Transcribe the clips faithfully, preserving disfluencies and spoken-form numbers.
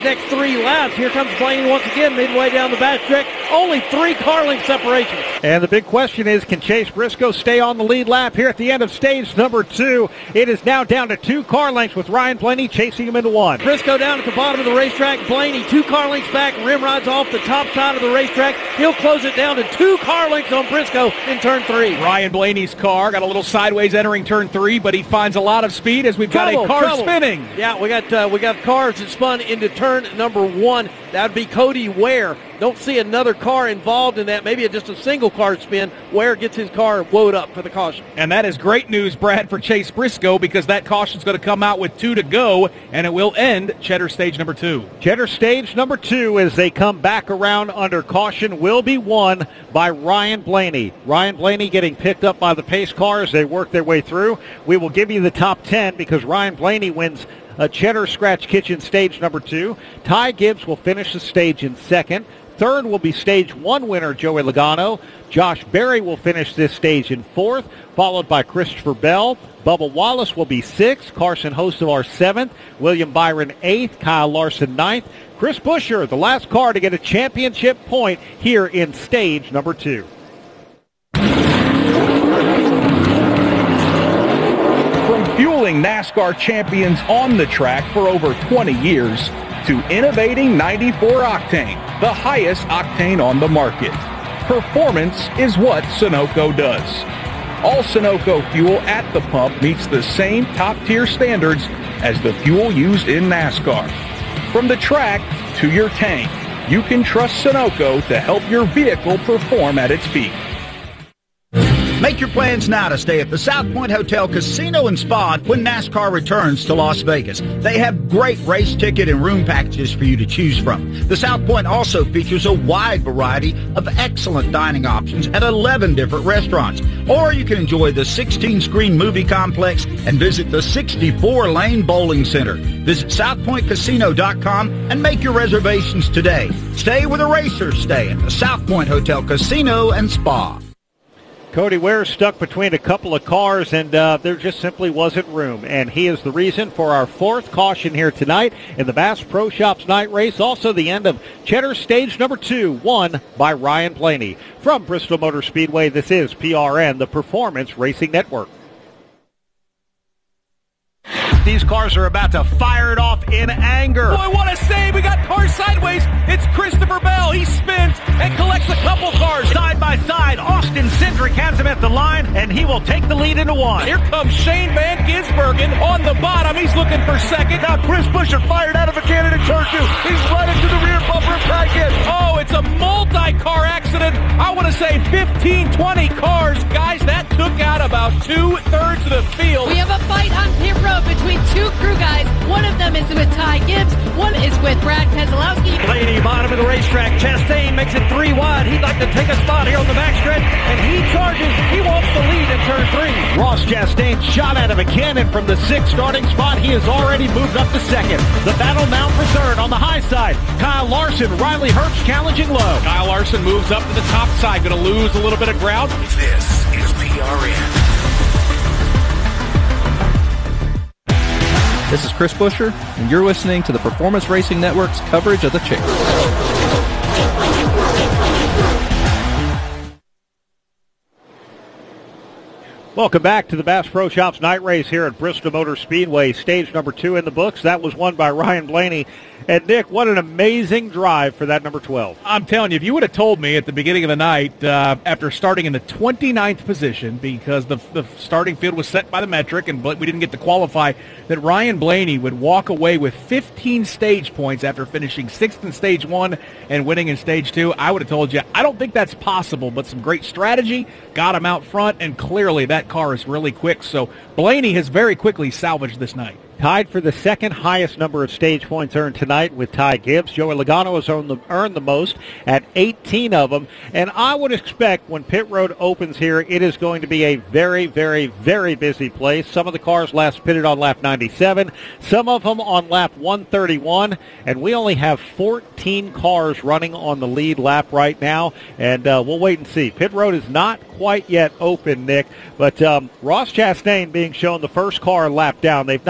Next three laps, here comes Blaney once again, midway down the backstretch. Only three car length separation. And the big question is, can Chase Briscoe stay on the lead lap here at the end of stage number two? It is now down to two car lengths with Ryan Blaney chasing him into one. Briscoe down at the bottom of the racetrack. Blaney two car lengths back. Rimrod's off the top side of the racetrack. He'll close it down to two car lengths on Briscoe in turn three. Ryan Blaney's car got a little sideways entering turn three, but he finds a lot of speed as we've trouble, got a car trouble. spinning. Yeah, we got uh, we got cars that spun into turn number one. That would be Cody Ware. Don't see another car involved in that. Maybe just a single car spin. Ware gets his car woed up for the caution. And that is great news, Brad, for Chase Briscoe, because that caution's going to come out with two to go, and it will end Cheddar stage number two. Cheddar stage number two, as they come back around under caution, will be won by Ryan Blaney. Ryan Blaney getting picked up by the pace car as they work their way through. We will give you the top ten because Ryan Blaney wins a Cheddar Scratch Kitchen stage number two. Ty Gibbs will finish the stage in second. Third will be stage one winner Joey Logano. Josh Berry will finish this stage in fourth, followed by Christopher Bell. Bubba Wallace will be sixth. Carson Hocevar seventh. William Byron eighth. Kyle Larson ninth. Chris Buescher, the last car to get a championship point here in stage number two. Fueling NASCAR champions on the track for over twenty years to innovating ninety-four octane, the highest octane on the market. Performance is what Sunoco does. All Sunoco fuel at the pump meets the same top-tier standards as the fuel used in NASCAR. From the track to your tank, you can trust Sunoco to help your vehicle perform at its peak. Make your plans now to stay at the South Point Hotel Casino and Spa when NASCAR returns to Las Vegas. They have great race ticket and room packages for you to choose from. The South Point also features a wide variety of excellent dining options at eleven different restaurants. Or you can enjoy the sixteen-screen movie complex and visit the sixty-four lane bowling center. Visit south point casino dot com and make your reservations today. Stay where the racers stay at the South Point Hotel Casino and Spa. Cody Ware stuck between a couple of cars, and uh, there just simply wasn't room. And he is the reason for our fourth caution here tonight in the Bass Pro Shops night race. Also the end of Cheddar stage number two, won by Ryan Blaney. From Bristol Motor Speedway, this is P R N, the Performance Racing Network. These cars are about to fire it off in anger. Boy, what a save. We got cars sideways. It's Christopher Bell. He spins and collects a couple cars. Side by side, Austin Cindric has him at the line, and he will take the lead into one. Here comes Shane Van Gisbergen on the bottom. He's looking for second. Now Chris Buescher fired out of a cannon in turn two. He's right into the rear bumper of Ty Gibbs. Oh, it's a multi-car accident. I want to say fifteen, twenty cars. Guys, that took out about two-thirds of the field. We have a fight on pit road between two crew guys. One of them is with Ty Gibbs. One is with Brad Keselowski. Blaney, bottom of the racetrack. Chastain makes it three wide. He'd like to take a spot here on the backstretch, and he charges. He wants the lead in turn three. Ross Chastain shot out of a cannon from the sixth starting spot. He has already moved up to second. The battle now for third on the high side. Kyle Larson, Riley Herbst challenging low. Kyle Larson moves up to the top side. Going to lose a little bit of ground. This is P R N. This is Chris Buescher, and you're listening to the Performance Racing Network's coverage of the Chase. Welcome back to the Bass Pro Shops night race here at Bristol Motor Speedway. Stage number two in the books. That was won by Ryan Blaney. And, Nick, what an amazing drive for that number twelve. I'm telling you, if you would have told me at the beginning of the night, uh, after starting in the twenty-ninth position, because the, the starting field was set by the metric and we didn't get to qualify, that Ryan Blaney would walk away with fifteen stage points after finishing sixth in stage one and winning in stage two, I would have told you, I don't think that's possible, but some great strategy got him out front, and clearly that car is really quick. So Blaney has very quickly salvaged this night. Tied for the second highest number of stage points earned tonight with Ty Gibbs. Joey Logano has earned the, earned the most at eighteen of them. And I would expect when pit road opens here, it is going to be a very, very, very busy place. Some of the cars last pitted on lap ninety-seven, some of them on lap one thirty-one, and we only have fourteen cars running on the lead lap right now, and uh, we'll wait and see. Pit road is not quite yet open, Nick, but um, Ross Chastain being shown the first car lap down. They've not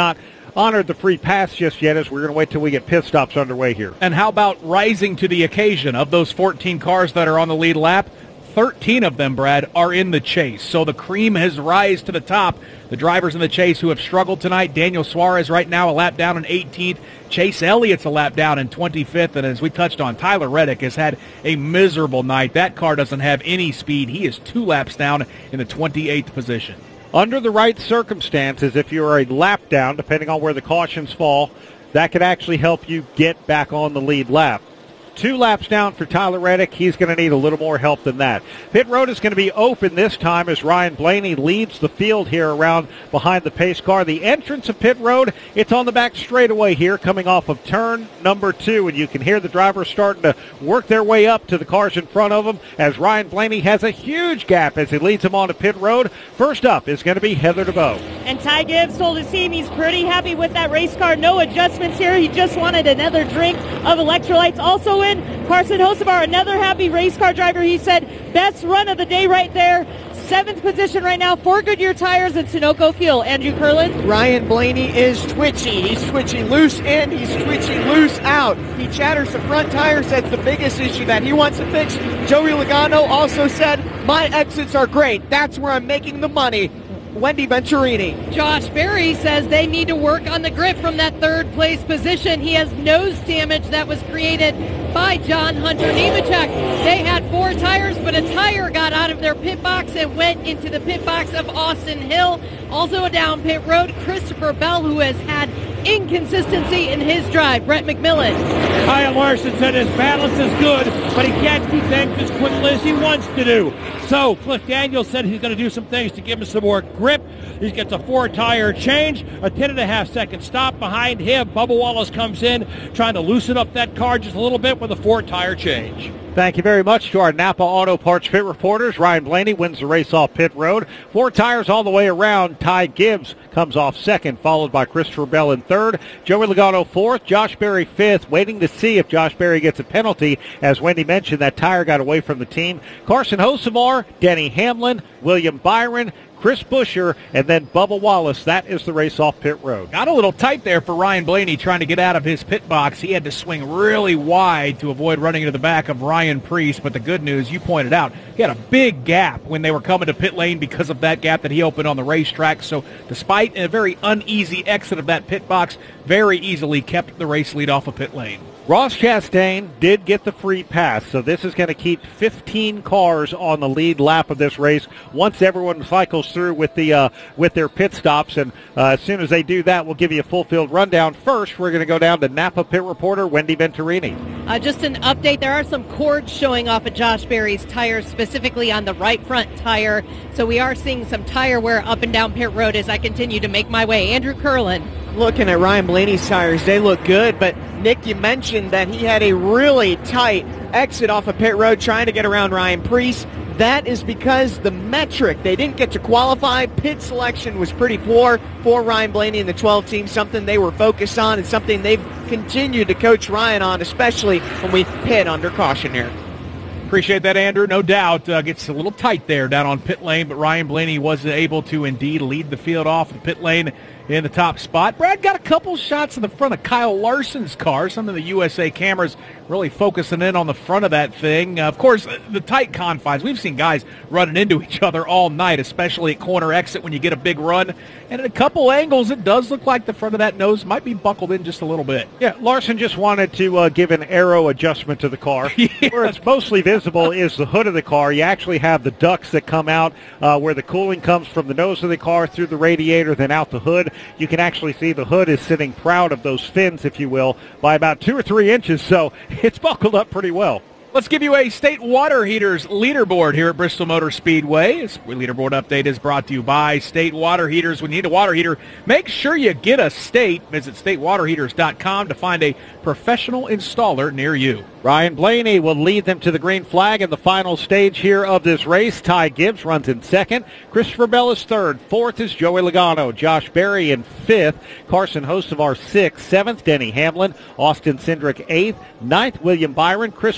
honored the free pass just yet, as we're going to wait till we get pit stops underway here. And how about rising to the occasion? Of those fourteen cars that are on the lead lap, thirteen of them, Brad, are in the chase. So the cream has rise to the top. The drivers in the chase who have struggled tonight, Daniel Suarez right now a lap down in eighteenth. Chase Elliott's a lap down in twenty-fifth. And as we touched on, Tyler Reddick has had a miserable night. That car doesn't have any speed. He is two laps down in the twenty-eighth position. Under the right circumstances, if you're a lap down, depending on where the cautions fall, that could actually help you get back on the lead lap. Two laps down for Tyler Reddick. He's going to need a little more help than that. Pit road is going to be open this time as Ryan Blaney leads the field here around behind the pace car. The entrance of pit road, it's on the back straightaway here coming off of turn number two, and you can hear the drivers starting to work their way up to the cars in front of them as Ryan Blaney has a huge gap as he leads them onto pit road. First up is going to be Heather DeVoe. And Ty Gibbs told his team he's pretty happy with that race car. No adjustments here. He just wanted another drink of electrolytes. Also in Carson Hocevar, another happy race car driver. He said best run of the day right there. Seventh position right now for Goodyear Tires and Sunoco Fuel. Andrew Curlin. Ryan Blaney is twitchy. He's twitchy loose in. He's twitchy loose out. He chatters the front tires. That's the biggest issue that he wants to fix. Joey Logano also said, my exits are great. That's where I'm making the money. Wendy Venturini. Josh Berry says they need to work on the grip from that third place position. He has nose damage that was created by John Hunter Nemechek. They had four tires, but a tire got out of their pit box and went into the pit box of Austin Hill. Also a down pit road, Christopher Bell, who has had inconsistency in his drive. Brett McMillan. Kyle Larson said his balance is good, but he can't do things as quickly as he wants to do. So Cliff Daniels said he's going to do some things to give him some more grip. He gets a four-tire change, a ten and a half second stop behind him. Bubba Wallace comes in trying to loosen up that car just a little bit with a four-tire change. Thank you very much to our Napa Auto Parts pit reporters. Ryan Blaney wins the race off pit road. Four tires all the way around. Ty Gibbs comes off second, followed by Christopher Bell in third. Joey Logano fourth. Josh Berry fifth. Waiting to see if Josh Berry gets a penalty. As Wendy mentioned, that tire got away from the team. Carson Hocevar, Denny Hamlin, William Byron, Chris Buescher, and then Bubba Wallace. That is the race off pit road. Got a little tight there for Ryan Blaney trying to get out of his pit box. He had to swing really wide to avoid running into the back of Ryan Preece. But the good news, you pointed out, he had a big gap when they were coming to pit lane because of that gap that he opened on the racetrack. So despite a very uneasy exit of that pit box, very easily kept the race lead off of pit lane. Ross Chastain did get the free pass, so this is going to keep fifteen cars on the lead lap of this race once everyone cycles through with the uh, with their pit stops. And uh, as soon as they do that, we'll give you a full field rundown. First, we're going to go down to Napa pit reporter Wendy Venturini. Uh, just an update, there are some cords showing off of Josh Berry's tires, specifically on the right front tire. So we are seeing some tire wear up and down pit road as I continue to make my way. Andrew Curlin. Looking at Ryan Blaney's tires, they look good, but Nick, you mentioned that he had a really tight exit off of pit road trying to get around Ryan Preece. That is because the metric, they didn't get to qualify. Pit selection was pretty poor for Ryan Blaney and the twelve team, something they were focused on and something they've continued to coach Ryan on, especially when we pit under caution here. Appreciate that, Andrew. No doubt uh, gets a little tight there down on pit lane, but Ryan Blaney was able to indeed lead the field off the pit lane in the top spot. Brad got a couple shots in the front of Kyle Larson's car. Some of the U S A cameras really focusing in on the front of that thing. Uh, of course, the tight confines. We've seen guys running into each other all night, especially at corner exit when you get a big run. And at a couple angles, it does look like the front of that nose might be buckled in just a little bit. Yeah, Larson just wanted to uh, give an aero adjustment to the car. Yeah. Where it's mostly visible is the hood of the car. You actually have the ducts that come out uh, where the cooling comes from the nose of the car through the radiator, then out the hood. You can actually see the hood is sitting proud of those fins, if you will, by about two or three inches, so it's buckled up pretty well. Let's give you a State Water Heaters leaderboard here at Bristol Motor Speedway. This leaderboard update is brought to you by State Water Heaters. When you need a water heater, make sure you get a State. Visit state water heaters dot com to find a professional installer near you. Ryan Blaney will lead them to the green flag in the final stage here of this race. Ty Gibbs runs in second. Christopher Bell is third. Fourth is Joey Logano. Josh Berry in fifth. Carson Hocevar sixth. Seventh, Denny Hamlin. Austin Cindric eighth. Ninth, William Byron. Chris Buescher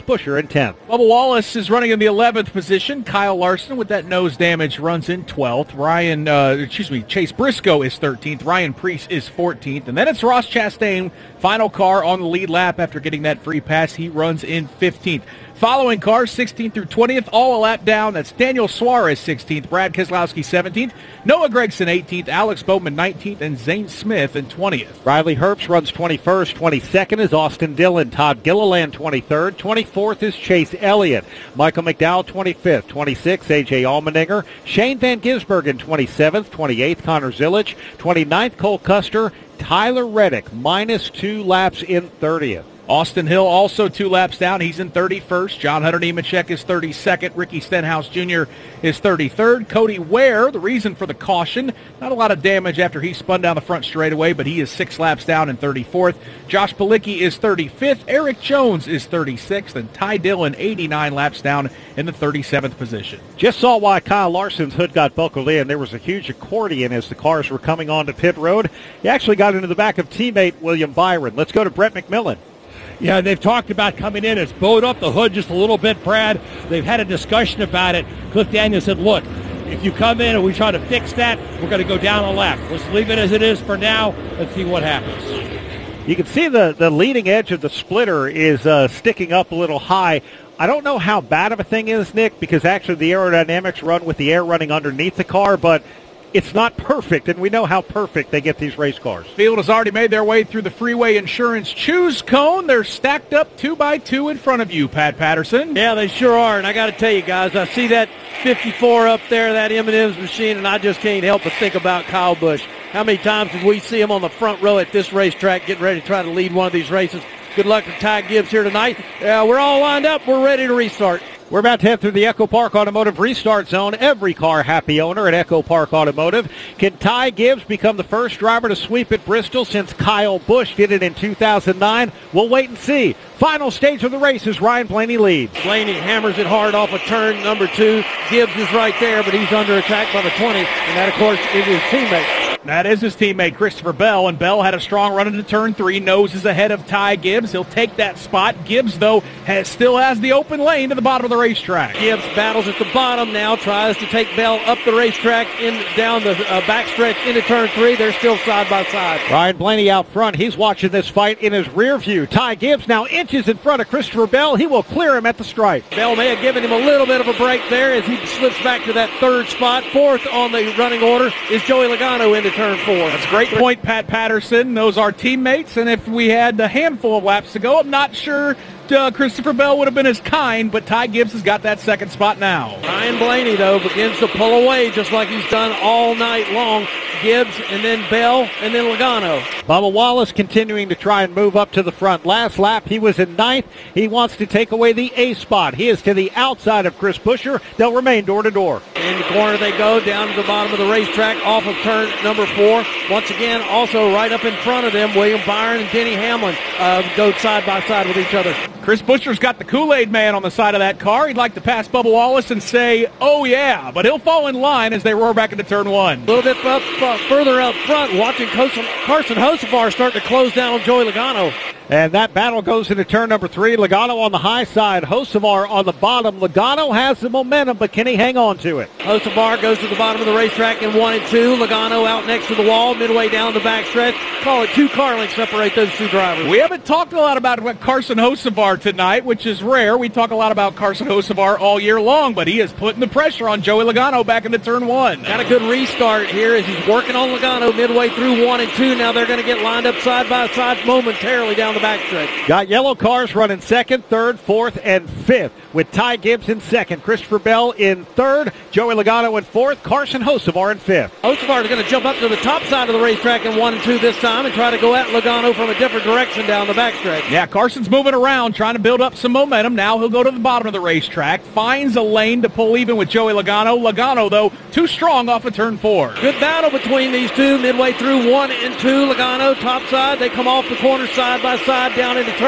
in tenth. Bubba Wallace is running in the eleventh position. Kyle Larson with that nose damage runs in twelfth. Ryan, uh, excuse me, Chase Briscoe is thirteenth. Ryan Preece is fourteenth. And then it's Ross Chastain, final car on the lead lap after getting that free pass. He runs in fifteenth. Following cars, sixteenth through twentieth, all a lap down. That's Daniel Suarez, sixteenth, Brad Keselowski, seventeenth, Noah Gragson, eighteenth, Alex Bowman, nineteenth, and Zane Smith in twentieth. Riley Herbst runs twenty-first. twenty-second is Austin Dillon. Todd Gilliland, twenty-third. twenty-fourth is Chase Elliott. Michael McDowell, twenty-fifth. twenty-sixth, A J Allmendinger. Shane Van Gisbergen, twenty-seventh. twenty-eighth, Connor Zilic. twenty-ninth, Cole Custer. Tyler Reddick, minus two laps in thirtieth. Austin Hill also two laps down. He's in thirty-first. John Hunter Nemechek is thirty-second. Ricky Stenhouse Junior is thirty-third. Cody Ware, the reason for the caution, not a lot of damage after he spun down the front straightaway, but he is six laps down in thirty-fourth. Josh Palicki is thirty-fifth. Eric Jones is thirty-sixth. And Ty Dillon, eighty-nine laps down in the thirty-seventh position. Just saw why Kyle Larson's hood got buckled in. There was a huge accordion as the cars were coming onto pit road. He actually got into the back of teammate William Byron. Let's go to Brett McMillan. Yeah, they've talked about coming in. It's bowed up the hood just a little bit, Brad. They've had a discussion about it. Cliff Daniels said, look, if you come in and we try to fix that, we're going to go down a lap. Let's leave it as it is for now. Let's see what happens. You can see the, the leading edge of the splitter is uh, sticking up a little high. I don't know how bad of a thing is, Nick, because actually the aerodynamics run with the air running underneath the car, but it's not perfect, and we know how perfect they get these race cars. Field has already made their way through the Freeway Insurance Choose Cone. They're stacked up two by two in front of you, Pat Patterson. Yeah, they sure are, and I got to tell you guys, I see that fifty-four up there, that M and M's machine, and I just can't help but think about Kyle Busch. How many times did we see him on the front row at this racetrack getting ready to try to lead one of these races? Good luck to Ty Gibbs here tonight. Uh, we're all lined up. We're ready to restart. We're about to head through the Echo Park Automotive Restart Zone. Every car happy owner at Echo Park Automotive. Can Ty Gibbs become the first driver to sweep at Bristol since Kyle Busch did it in two thousand nine? We'll wait and see. Final stage of the race is Ryan Blaney leads. Blaney hammers it hard off of turn number two. Gibbs is right there, but he's under attack by the twenty, and that, of course, is his teammate. That is his teammate, Christopher Bell, and Bell had a strong run into turn three. Nose is ahead of Ty Gibbs. He'll take that spot. Gibbs, though, has, still has the open lane to the bottom of the racetrack. Gibbs battles at the bottom now, tries to take Bell up the racetrack, in down the uh, backstretch into turn three. They're still side by side. Ryan Blaney out front. He's watching this fight in his rear view. Ty Gibbs now inches in front of Christopher Bell. He will clear him at the stripe. Bell may have given him a little bit of a break there as he slips back to that third spot. Fourth on the running order is Joey Logano into turn four. That's a great point, Pat Patterson. Those are teammates, and if we had a handful of laps to go, I'm not sure uh, Christopher Bell would have been as kind, but Ty Gibbs has got that second spot now. Ryan Blaney, though, begins to pull away just like he's done all night long. Gibbs, and then Bell, and then Logano. Bubba Wallace continuing to try and move up to the front. Last lap, he was in ninth. He wants to take away the A spot. He is to the outside of Chris Buescher. They'll remain door to door. In the corner they go, down to the bottom of the racetrack, off of turn number four. Once again, also right up in front of them, William Byron and Denny Hamlin uh, go side by side with each other. Chris Buescher's got the Kool-Aid man on the side of that car. He'd like to pass Bubba Wallace and say, oh yeah, but he'll fall in line as they roar back into turn one. A little bit up, uh, further up front, watching Carson, Carson Hocevar start to close down on Joey Logano. And that battle goes into turn number three. Logano on the high side, Hocevar on the bottom. Logano has the momentum, but can he hang on to it? Hocevar goes to the bottom of the racetrack in one and two. Logano out next to the wall, midway down the backstretch. Call it two car lengths separate those two drivers. We haven't talked a lot about Carson Hocevar tonight, which is rare. We talk a lot about Carson Hocevar all year long, but he is putting the pressure on Joey Logano back into turn one. Got a good restart here as he's working on Logano midway through one and two. Now they're going to get lined up side by side momentarily down the backstretch. Got yellow cars running second, third, fourth, and fifth with Ty Gibbs in second, Christopher Bell in third, Joey Logano in fourth, Carson Hocevar in fifth. Hocevar is going to jump up to the top side of the racetrack in one and two this time and try to go at Logano from a different direction down the backstretch. Yeah, Carson's moving around, trying to build up some momentum. Now he'll go to the bottom of the racetrack, finds a lane to pull even with Joey Logano. Logano, though, too strong off of turn four. Good battle between these two midway through one and two. Logano top side. They come off the corner side by side down into turn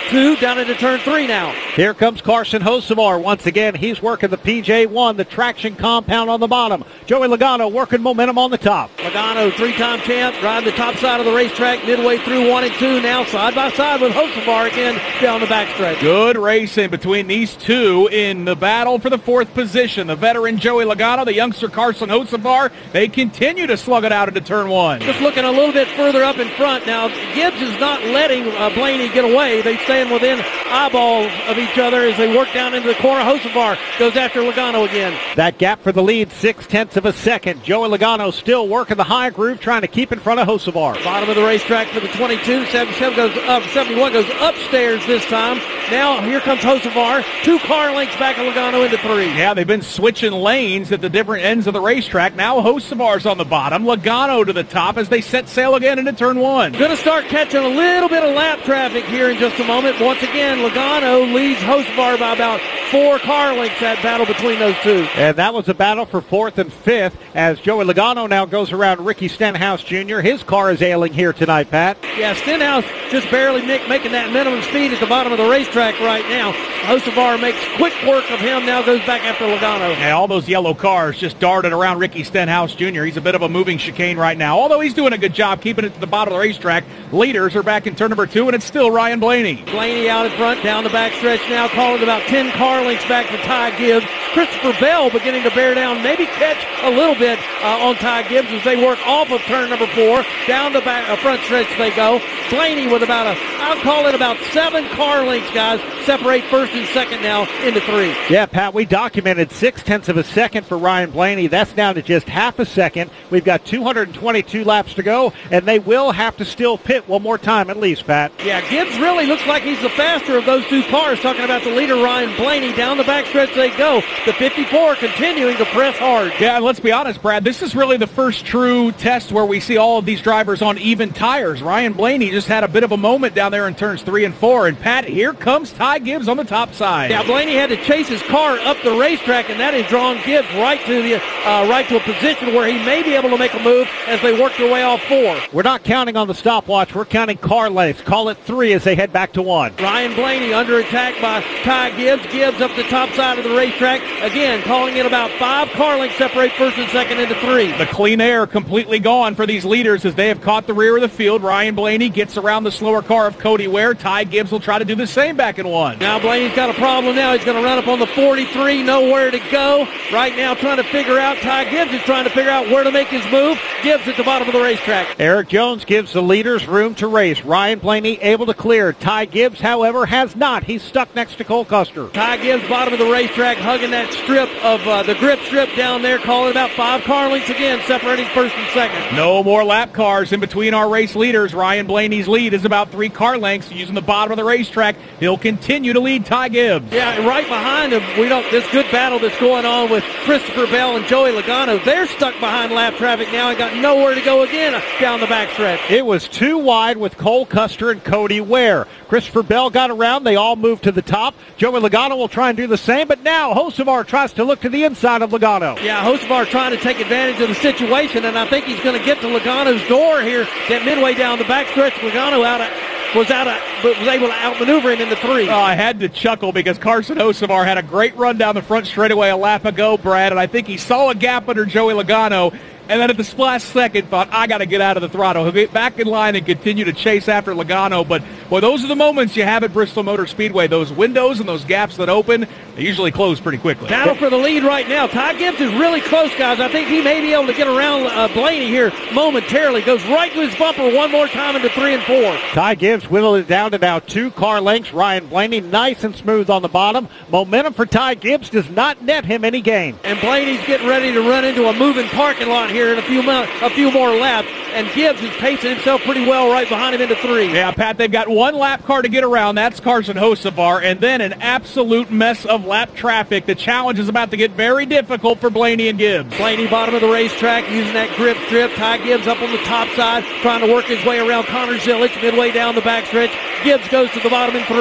two, down into turn three now. Here comes Carson Hocevar. Once again, he's working the P J one, the traction compound on the bottom. Joey Logano working momentum on the top. Logano, three-time champ, riding the top side of the racetrack midway through one and two. Now side by side with Hocevar again down the backstretch. Good racing between these two in the battle for the fourth position. The veteran Joey Logano, the youngster Carson Hocevar, they continue to slug it out into turn one. Just looking a little bit further up in front. Now, Gibbs is not letting uh, Blaney get away. They stand within eyeballs of each other as they work down into the corner. Hocevar goes after Logano again. That gap for the lead, six-tenths of a second. Joey Logano still working the high groove, trying to keep in front of Hocevar. Bottom of the racetrack for the twenty-two. seventy-seven goes up. seventy-one goes upstairs this time. Now, here comes Hocevar. Two car lengths back of Logano into three. Yeah, they've been switching lanes at the different ends of the racetrack. Now Hocevar's on the bottom. Logano to the top as they set sail again into turn one. Going to start catching a little bit of lap traffic here in just a moment. Once again, Logano leads Hocevar by about four car lengths, that battle between those two. And that was a battle for fourth and fifth as Joey Logano now goes around Ricky Stenhouse Junior His car is ailing here tonight, Pat. Yeah, Stenhouse just barely make, making that minimum speed at the bottom of the racetrack right now. Hocevar makes quick work of him, now goes back after Logano. Yeah, all those yellow cars just darted around Ricky Stenhouse Junior He's a bit of a moving chicane right now, although he's doing a good job keeping it to the bottom of the racetrack. Leaders are back in turn number two, and it's still Ryan Blaney. Blaney out in front, down the backstretch now, calling about ten car lengths back to Ty Gibbs. Christopher Bell beginning to bear down, maybe catch a little bit uh, on Ty Gibbs as they work off of turn number four. Down the back, uh, front stretch they go. Blaney with about a, I'll call it about seven car lengths, guys, separate first and second now into three. Yeah, Pat, we documented six-tenths of a second for Ryan Blaney. That's down to just half a second. We've got two hundred twenty-two laps to go, and they will have to still pit one more time at least, Pat. Yeah, Gibbs really looks like he's the faster of those two cars. Talking about the leader, Ryan Blaney. Down the backstretch they go. The fifty-four continuing to press hard. Yeah, and let's be honest, Brad, this is really the first true test where we see all of these drivers on even tires. Ryan Blaney just had a bit of a moment down there in turns three and four. And, Pat, here comes Ty Gibbs on the top side. Yeah, Blaney had to chase his car up the racetrack, and that has drawn Gibbs right to the uh, right to a position where he may be able to make a move as they work their way off four. We're not counting on the stopwatch. We're counting car lengths. Call it three as they head back to one. Ryan Blaney under attack by Ty Gibbs. Gibbs up the top side of the racetrack. Again, calling it about five car lengths separate first and second into three. The clean air completely gone for these leaders as they have caught the rear of the field. Ryan Blaney gets around the slower car of Cody Ware. Ty Gibbs will try to do the same back in one. Now Blaney's got a problem now. He's going to run up on the forty-three, nowhere to go. Right now trying to figure out, Ty Gibbs is trying to figure out where to make his move. Gibbs at the bottom of the racetrack. Eric Jones gives the leaders room to race. Ryan Blaney able to clear. Ty Gibbs, however, has not. He's stuck next to Cole Custer. Ty Gibbs, bottom of the racetrack, hugging that strip of uh, the grip strip down there, calling about five car lengths again, separating first and second. No more lap cars in between our race leaders. Ryan Blaney's lead is about three car lengths. Using the bottom of the racetrack, he'll continue to lead Ty Gibbs. Yeah, right behind him, we don't. This good battle that's going on with Christopher Bell and Joey Logano. They're stuck behind lap traffic now and got nowhere to go again down the backstretch. It was too wide with Cole Custer and Cody Ware. Christopher Bell got around. They all moved to the top. Joey Logano will try and do the same, but now Hocevar tries to look to the inside of Logano. Yeah, Hocevar trying to take advantage of the situation, and I think he's going to get to Logano's door here. That midway down the backstretch, Logano out of was out of, but was able to outmaneuver him in the three. Oh, I had to chuckle because Carson Hocevar had a great run down the front straightaway a lap ago, Brad, and I think he saw a gap under Joey Logano. And then at the last second, thought, I got to get out of the throttle. He'll get back in line and continue to chase after Logano. But, boy, those are the moments you have at Bristol Motor Speedway. Those windows and those gaps that open, they usually close pretty quickly. Battle for the lead right now. Ty Gibbs is really close, guys. I think he may be able to get around uh, Blaney here momentarily. Goes right to his bumper one more time into three and four. Ty Gibbs whittled it down to now two car lengths. Ryan Blaney nice and smooth on the bottom. Momentum for Ty Gibbs does not net him any gain. And Blaney's getting ready to run into a moving parking lot here in a few months. A few more laps, and Gibbs is pacing himself pretty well right behind him into three. Yeah, Pat, they've got one lap car to get around. That's Carson Hocevar, and then an absolute mess of lap traffic. The challenge is about to get very difficult for Blaney and Gibbs. Blaney, bottom of the racetrack, using that grip strip. Ty Gibbs up on the top side, trying to work his way around Connor Zilic midway down the backstretch. Gibbs goes to the bottom in three.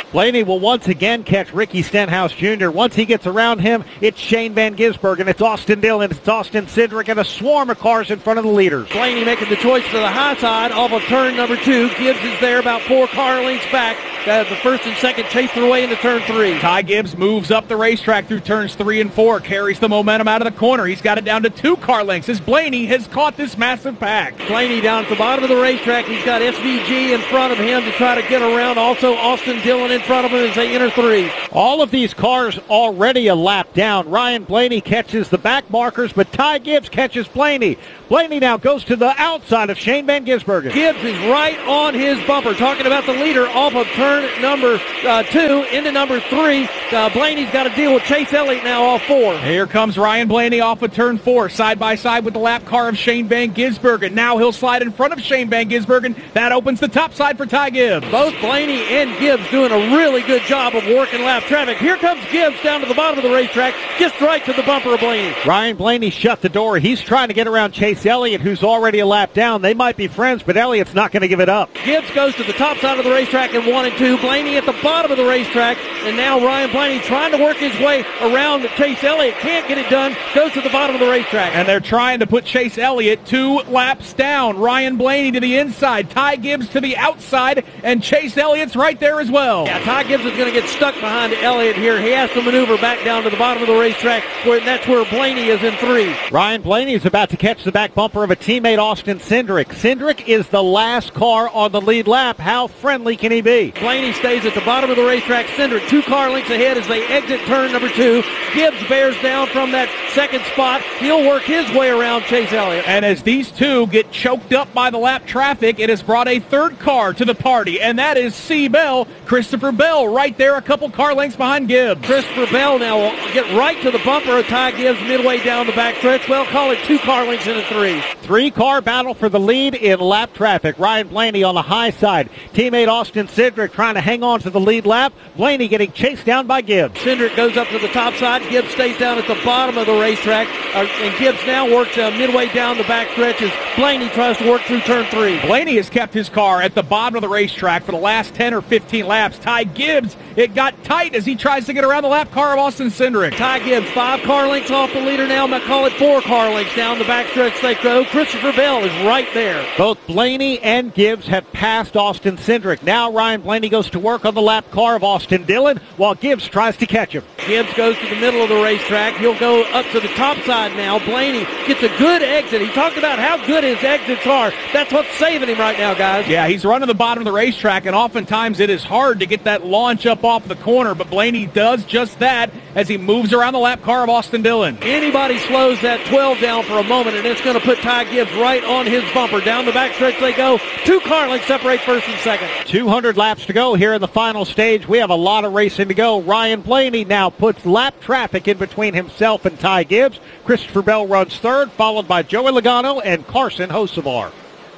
Blaney will once again catch Ricky Stenhouse Junior Once he gets around him, it's Shane Van Gisbergen, it's Austin Dillon, it's Austin Cindric, and a swarm of cars in front of the leaders. Blaney making the choice to the high side off of turn number two. Gibbs is there about four car lengths back. Uh, the first and second chase their way into turn three. Ty Gibbs moves up the racetrack through turns three and four, carries the momentum out of the corner. He's got it down to two car lengths as Blaney has caught this massive pack. Blaney down at the bottom of the racetrack. He's got S V G in front of him to try to get around. Also Austin Dillon in front of him as they enter three. All of these cars already a lap down. Ryan Blaney catches the back markers, but Ty Gibbs catches Blaney. Blaney now goes to the outside of Shane Van Gisbergen. Gibbs is right on his bumper. Talking about the leader off of turn number uh, two into number three. Uh, Blaney's got to deal with Chase Elliott now off four. Here comes Ryan Blaney off of turn four, side by side with the lap car of Shane Van Gisbergen. Now he'll slide in front of Shane Van Gisbergen. That opens the top side for Ty Gibbs. Both Blaney and Gibbs doing a really good job of working lap traffic. Here comes Gibbs down to the bottom of the racetrack, just right to the bumper of Blaney. Ryan Blaney shut the door. He's trying to get around Chase Elliott, who's already a lap down. They might be friends, but Elliott's not going to give it up. Gibbs goes to the top side of the racetrack in one and two. Blaney at the bottom of the racetrack, and now Ryan Blaney trying to work his way around Chase Elliott. Can't get it done. Goes to the bottom of the racetrack. And they're trying to put Chase Elliott two laps down. Ryan Blaney to the inside, Ty Gibbs to the outside, and Chase Elliott's right there as well. Yeah, Ty Gibbs is going to get stuck behind Elliott here. He has to maneuver back down to the bottom of the racetrack, where that's where Blaney is in three. Ryan Blaney is about to catch the back bumper of a teammate, Austin Cindric. Cindric is the last car on the lead lap. How friendly can he be? Blaney stays at the bottom of the racetrack. Cindric two car lengths ahead as they exit turn number two. Gibbs bears down from that second spot. He'll work his way around Chase Elliott. And as these two get choked up by the lap traffic, it has brought a third car to the party, and that is C. Bell, Christopher Bell, right there a couple car lengths behind Gibbs. Christopher Bell now will get right to the bumper of Ty Gibbs midway down the back stretch. Well, call it two car lengths into three. Three-car battle for the lead in lap traffic. Ryan Blaney on the high side. Teammate Austin Cindric trying to hang on to the lead lap. Blaney getting chased down by Gibbs. Cindric goes up to the top side. Gibbs stays down at the bottom of the racetrack. Uh, and Gibbs now works uh, midway down the back stretch as Blaney tries to work through turn three. Blaney has kept his car at the bottom of the racetrack for the last ten or fifteen laps. Ty Gibbs, it got tight as he tries to get around the lap car of Austin Cindric. Ty Gibbs, five car lengths off the leader now. I'm going to call it four car lengths down the back stretch they go. Christopher Bell is right there. Both Blaney and Gibbs have passed Austin Cindric. Now Ryan Blaney goes to work on the lap car of Austin Dillon while Gibbs tries to catch him. Gibbs goes to the middle of the racetrack. He'll go up to the top side now. Blaney gets a good exit. He talked about how good his exits are. That's what's saving him right now, guys. Yeah, he's running the bottom of the racetrack, and oftentimes it is hard to get that launch up off the corner, but Blaney does just that as he moves around the lap car of Austin Dillon. Anybody slows that twelve down for a moment, and it's going to put Ty Gibbs right on his bumper. Down the backstretch they go. Two car lengths separate first and second. two hundred laps to go here in the final stage. We have a lot of racing to go. Ryan Blaney now puts lap traffic in between himself and Ty Gibbs. Christopher Bell runs third, followed by Joey Logano and Carson Hocevar.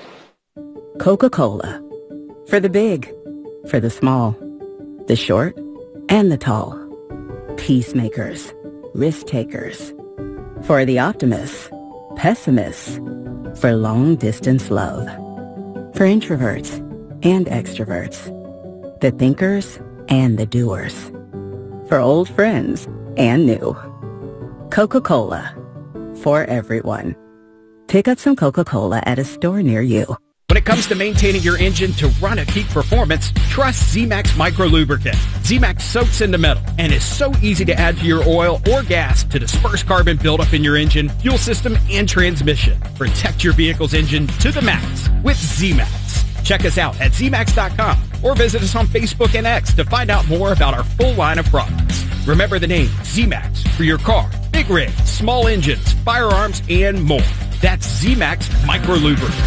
Coca-Cola. For the big, for the small, the short, and the tall. Peacemakers, risk takers. For the optimists, pessimists. For long-distance love. For introverts and extroverts. The thinkers and the doers. For old friends and new. Coca-Cola. For everyone. Pick up some Coca-Cola at a store near you. When it comes to maintaining your engine to run at peak performance, trust Z-Max Micro Lubricant. Z-Max soaks into metal and is so easy to add to your oil or gas to disperse carbon buildup in your engine, fuel system, and transmission. Protect your vehicle's engine to the max with Z-Max. Check us out at Z max dot com or visit us on Facebook and X to find out more about our full line of products. Remember the name Z-Max for your car, big rigs, small engines, firearms, and more. That's Z-Max Micro Lubricant.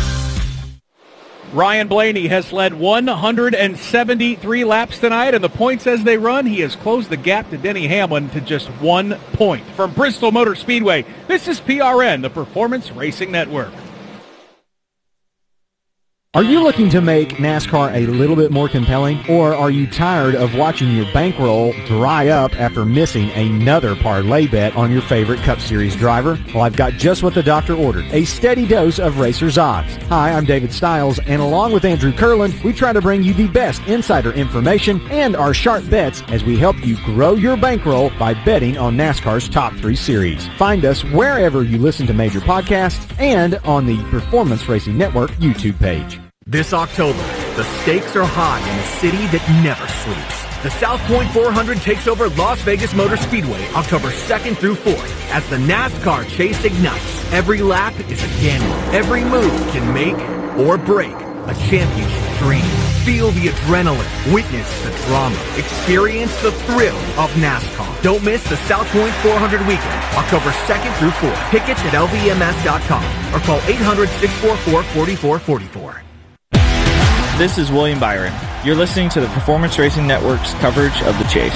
Ryan Blaney has led one hundred seventy-three laps tonight, and the points as they run, he has closed the gap to Denny Hamlin to just one point. From Bristol Motor Speedway, this is P R N, the Performance Racing Network. Are you looking to make NASCAR a little bit more compelling, or are you tired of watching your bankroll dry up after missing another parlay bet on your favorite Cup Series driver? Well, I've got just what the doctor ordered, a steady dose of Racer's Odds. Hi, I'm David Stiles, and along with Andrew Kurland, we try to bring you the best insider information and our sharp bets as we help you grow your bankroll by betting on NASCAR's top three series. Find us wherever you listen to major podcasts and on the Performance Racing Network YouTube page. This October, the stakes are high in a city that never sleeps. The South Point four hundred takes over Las Vegas Motor Speedway October second through fourth as the NASCAR chase ignites. Every lap is a gamble. Every move can make or break a championship dream. Feel the adrenaline. Witness the drama. Experience the thrill of NASCAR. Don't miss the South Point four hundred weekend, October second through fourth. Tickets at L V M S dot com or call eight hundred, six four four, four four four four. This is William Byron. You're listening to the Performance Racing Network's coverage of the chase.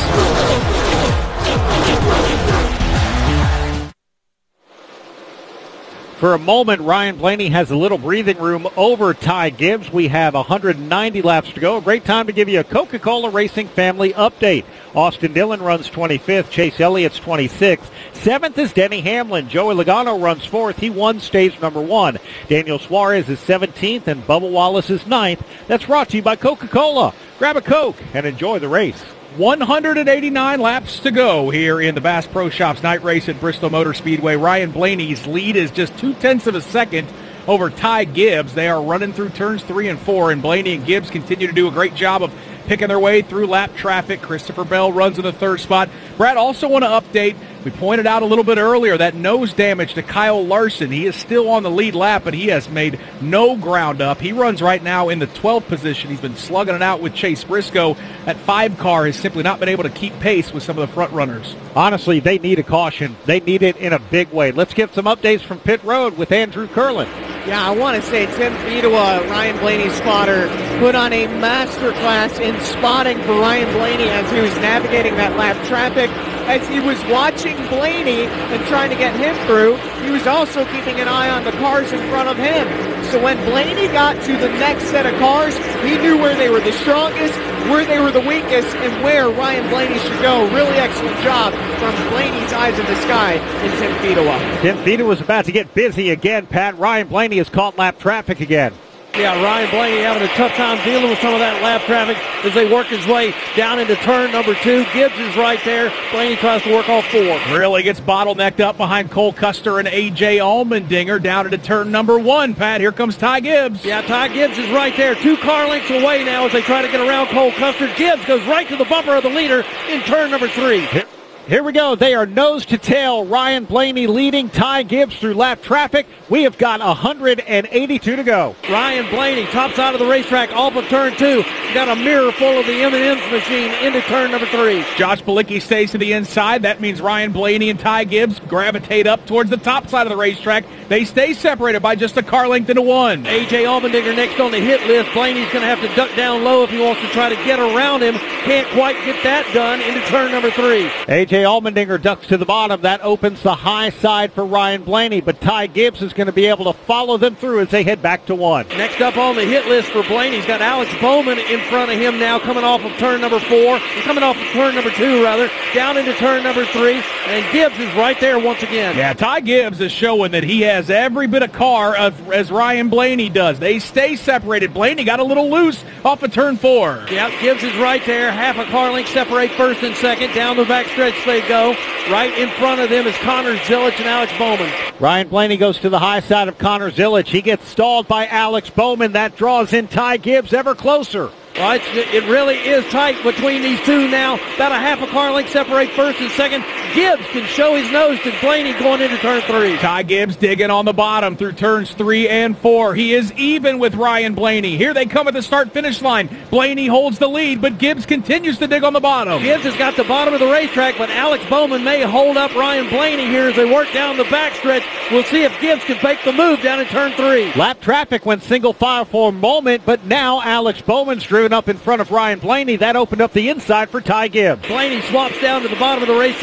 For a moment, Ryan Blaney has a little breathing room over Ty Gibbs. We have one hundred ninety laps to go. A great time to give you a Coca-Cola Racing family update. Austin Dillon runs twenty-fifth. Chase Elliott's twenty-sixth. Seventh is Denny Hamlin. Joey Logano runs fourth. He won stage number one. Daniel Suarez is seventeenth, and Bubba Wallace is ninth. That's brought to you by Coca-Cola. Grab a Coke and enjoy the race. one hundred eighty-nine laps to go here in the Bass Pro Shops night race at Bristol Motor Speedway. Ryan Blaney's lead is just two-tenths of a second over Ty Gibbs. They are running through turns three and four, and Blaney and Gibbs continue to do a great job of picking their way through lap traffic. Christopher Bell runs in the third spot. Brad, also want to update, we pointed out a little bit earlier, that nose damage to Kyle Larson. He is still on the lead lap, but he has made no ground up. He runs right now in the twelfth position. He's been slugging it out with Chase Briscoe. That five car has simply not been able to keep pace with some of the front runners. Honestly, they need a caution. They need it in a big way. Let's get some updates from pit road with Andrew Kurland. Yeah, I want to say Tim Fedewa, Ryan Blaney's spotter, put on a masterclass in spotting for Ryan Blaney as he was navigating that lap traffic. As he was watching Blaney and trying to get him through, he was also keeping an eye on the cars in front of him. So when Blaney got to the next set of cars, he knew where they were the strongest, where they were the weakest, and where Ryan Blaney should go. Really excellent job from Blaney's eyes in the sky and Tim Fedewa. Tim Fedewa was about to get busy again, Pat. Ryan Blaney has caught lap traffic again. Yeah, Ryan Blaney having a tough time dealing with some of that lap traffic as they work his way down into turn number two. Gibbs is right there. Blaney tries to work all four. Really gets bottlenecked up behind Cole Custer and A J Allmendinger down into turn number one. Pat, here comes Ty Gibbs. Yeah, Ty Gibbs is right there. Two car lengths away now as they try to get around Cole Custer. Gibbs goes right to the bumper of the leader in turn number three. Here, here we go. They are nose to tail. Ryan Blaney leading Ty Gibbs through lap traffic. We have got one hundred eighty-two to go. Ryan Blaney tops out of the racetrack off of turn two. Got a mirror full of the M and M's machine into turn number three. Josh Bilicki stays to the inside. That means Ryan Blaney and Ty Gibbs gravitate up towards the top side of the racetrack. They stay separated by just a car length into one. A J Allmendinger next on the hit list. Blaney's going to have to duck down low if he wants to try to get around him. Can't quite get that done into turn number three. A J Allmendinger ducks to the bottom. That opens the high side for Ryan Blaney, but Ty Gibbs is going to be able to follow them through as they head back to one. Next up on the hit list for Blaney, he's got Alex Bowman in front of him now, coming off of turn number four, coming off of turn number two, rather, down into turn number three, and Gibbs is right there once again. Yeah, Ty Gibbs is showing that he has every bit of car of, as Ryan Blaney does. They stay separated. Blaney got a little loose off of turn four. Yeah, Gibbs is right there. Half a car length separate first and second. Down the backstretch they go. Right in front of them is Connor Zilich and Alex Bowman. Ryan Blaney goes to the high side of Connor Zilich. He gets stalled by Alex Bowman. That draws in Ty Gibbs ever closer. Well, it's, it really is tight between these two now. About a half a car length separate first and second. Gibbs can show his nose to Blaney going into turn three. Ty Gibbs digging on the bottom through turns three and four. He is even with Ryan Blaney. Here they come at the start-finish line. Blaney holds the lead, but Gibbs continues to dig on the bottom. Gibbs has got the bottom of the racetrack, but Alex Bowman may hold up Ryan Blaney here as they work down the backstretch. We'll see if Gibbs can make the move down in turn three. Lap traffic went single file for a moment, but now Alex Bowman's driven up in front of Ryan Blaney. That opened up the inside for Ty Gibbs. Blaney swaps down to the bottom of the racetrack, forces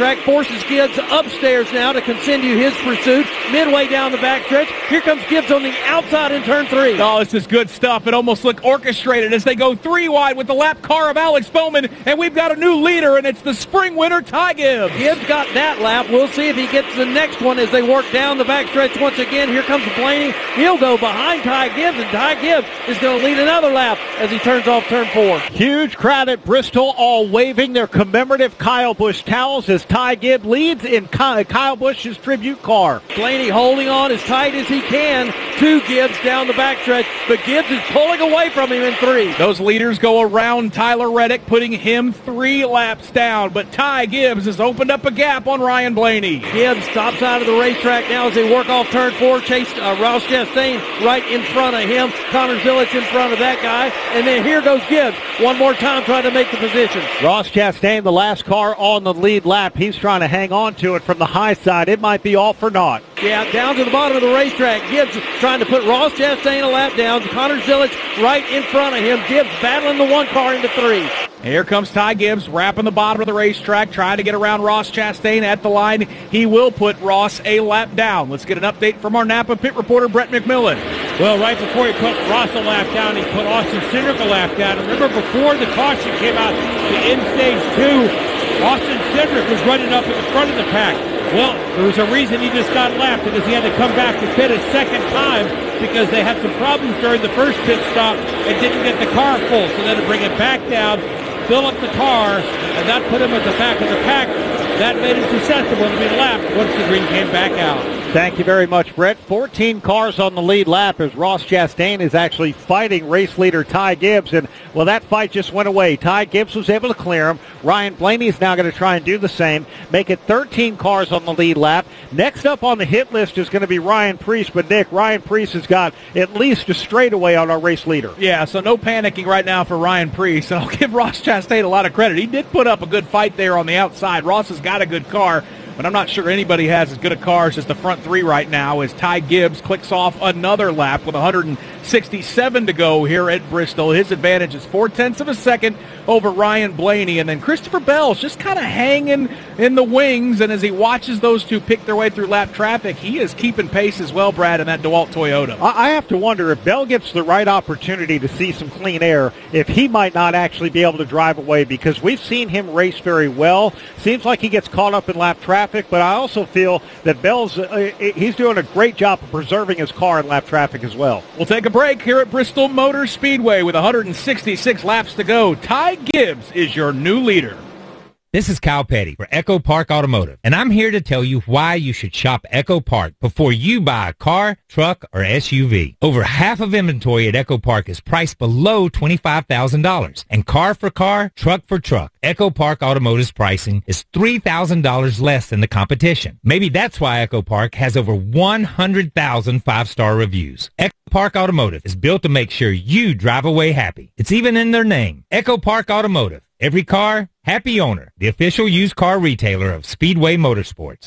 forces Gibbs upstairs now to continue his pursuit. Midway down the backstretch, here comes Gibbs on the outside in turn three. Oh, this is good stuff. It almost looked orchestrated as they go three wide with the lap car of Alex Bowman, and we've got a new leader, and it's the spring winner, Ty Gibbs. Gibbs got that lap. We'll see if he gets the next one as they work down the backstretch once again. Here comes Blaney. He'll go behind Ty Gibbs, and Ty Gibbs is going to lead another lap as he turns off turn four. Huge crowd at Bristol, all waving their commemorative Kyle Busch towels as Ty Gibbs leads in Kyle Busch's tribute car. Blaney holding on as tight as he can to Gibbs down the backstretch, but Gibbs is pulling away from him in three. Those leaders go around Tyler Reddick, putting him three laps down, but Ty Gibbs has opened up a gap on Ryan Blaney. Gibbs stops out of the racetrack now as they work off turn four. Chase uh, Ross Chastain right in front of him. Connor Zilic in front of that guy, and then here goes Gibbs one more time trying to make the position. Ross Chastain, the last car on the lead lap. He's trying to hang on to it from the high side. It might be all for naught. Yeah, down to the bottom of the racetrack. Gibbs trying to put Ross Chastain a lap down. Connor Zilic right in front of him. Gibbs battling the one car into three. Here comes Ty Gibbs, wrapping the bottom of the racetrack, trying to get around Ross Chastain at the line. He will put Ross a lap down. Let's get an update from our Napa pit reporter, Brett McMillan. Well, right before he put Ross a lap down, he put Austin Cindric a lap down. Remember, before the caution came out to end stage two, Austin Cindric was running up in the front of the pack. Well, there was a reason he just got lapped, because he had to come back to pit a second time because they had some problems during the first pit stop and didn't get the car full. So they had to bring it back down, fill up the car, and that put him at the back of the pack. That made him susceptible to be lapped once the green came back out. Thank you very much, Brett. fourteen cars on the lead lap as Ross Chastain is actually fighting race leader Ty Gibbs. And, well, that fight just went away. Ty Gibbs was able to clear him. Ryan Blaney is now going to try and do the same, make it thirteen cars on the lead lap. Next up on the hit list is going to be Ryan Preece. But, Nick, Ryan Preece has got at least a straightaway on our race leader. Yeah, so no panicking right now for Ryan Preece. And I'll give Ross Chastain a lot of credit. He did put up a good fight there on the outside. Ross has got a good car, but I'm not sure anybody has as good a car as just the front three right now as Ty Gibbs clicks off another lap with one hundred sixty-seven to go here at Bristol. His advantage is four-tenths of a second over Ryan Blaney. And then Christopher Bell's just kind of hanging in the wings, and as he watches those two pick their way through lap traffic, he is keeping pace as well, Brad, in that DeWalt Toyota. I have to wonder if Bell gets the right opportunity to see some clean air, if he might not actually be able to drive away, because we've seen him race very well. Seems like he gets caught up in lap traffic, but I also feel that Bell's uh, he's doing a great job of preserving his car in lap traffic as well. We'll take a break here at Bristol Motor Speedway with one hundred sixty-six laps to go. Ty Gibbs is your new leader. This is Kyle Petty for Echo Park Automotive, and I'm here to tell you why you should shop Echo Park before you buy a car, truck, or S U V. Over half of inventory at Echo Park is priced below twenty-five thousand dollars, and car for car, truck for truck, Echo Park Automotive's pricing is three thousand dollars less than the competition. Maybe that's why Echo Park has over one hundred thousand five-star reviews. Echo Park Automotive is built to make sure you drive away happy. It's even in their name, Echo Park Automotive. Every car, happy owner. The official used car retailer of Speedway Motorsports.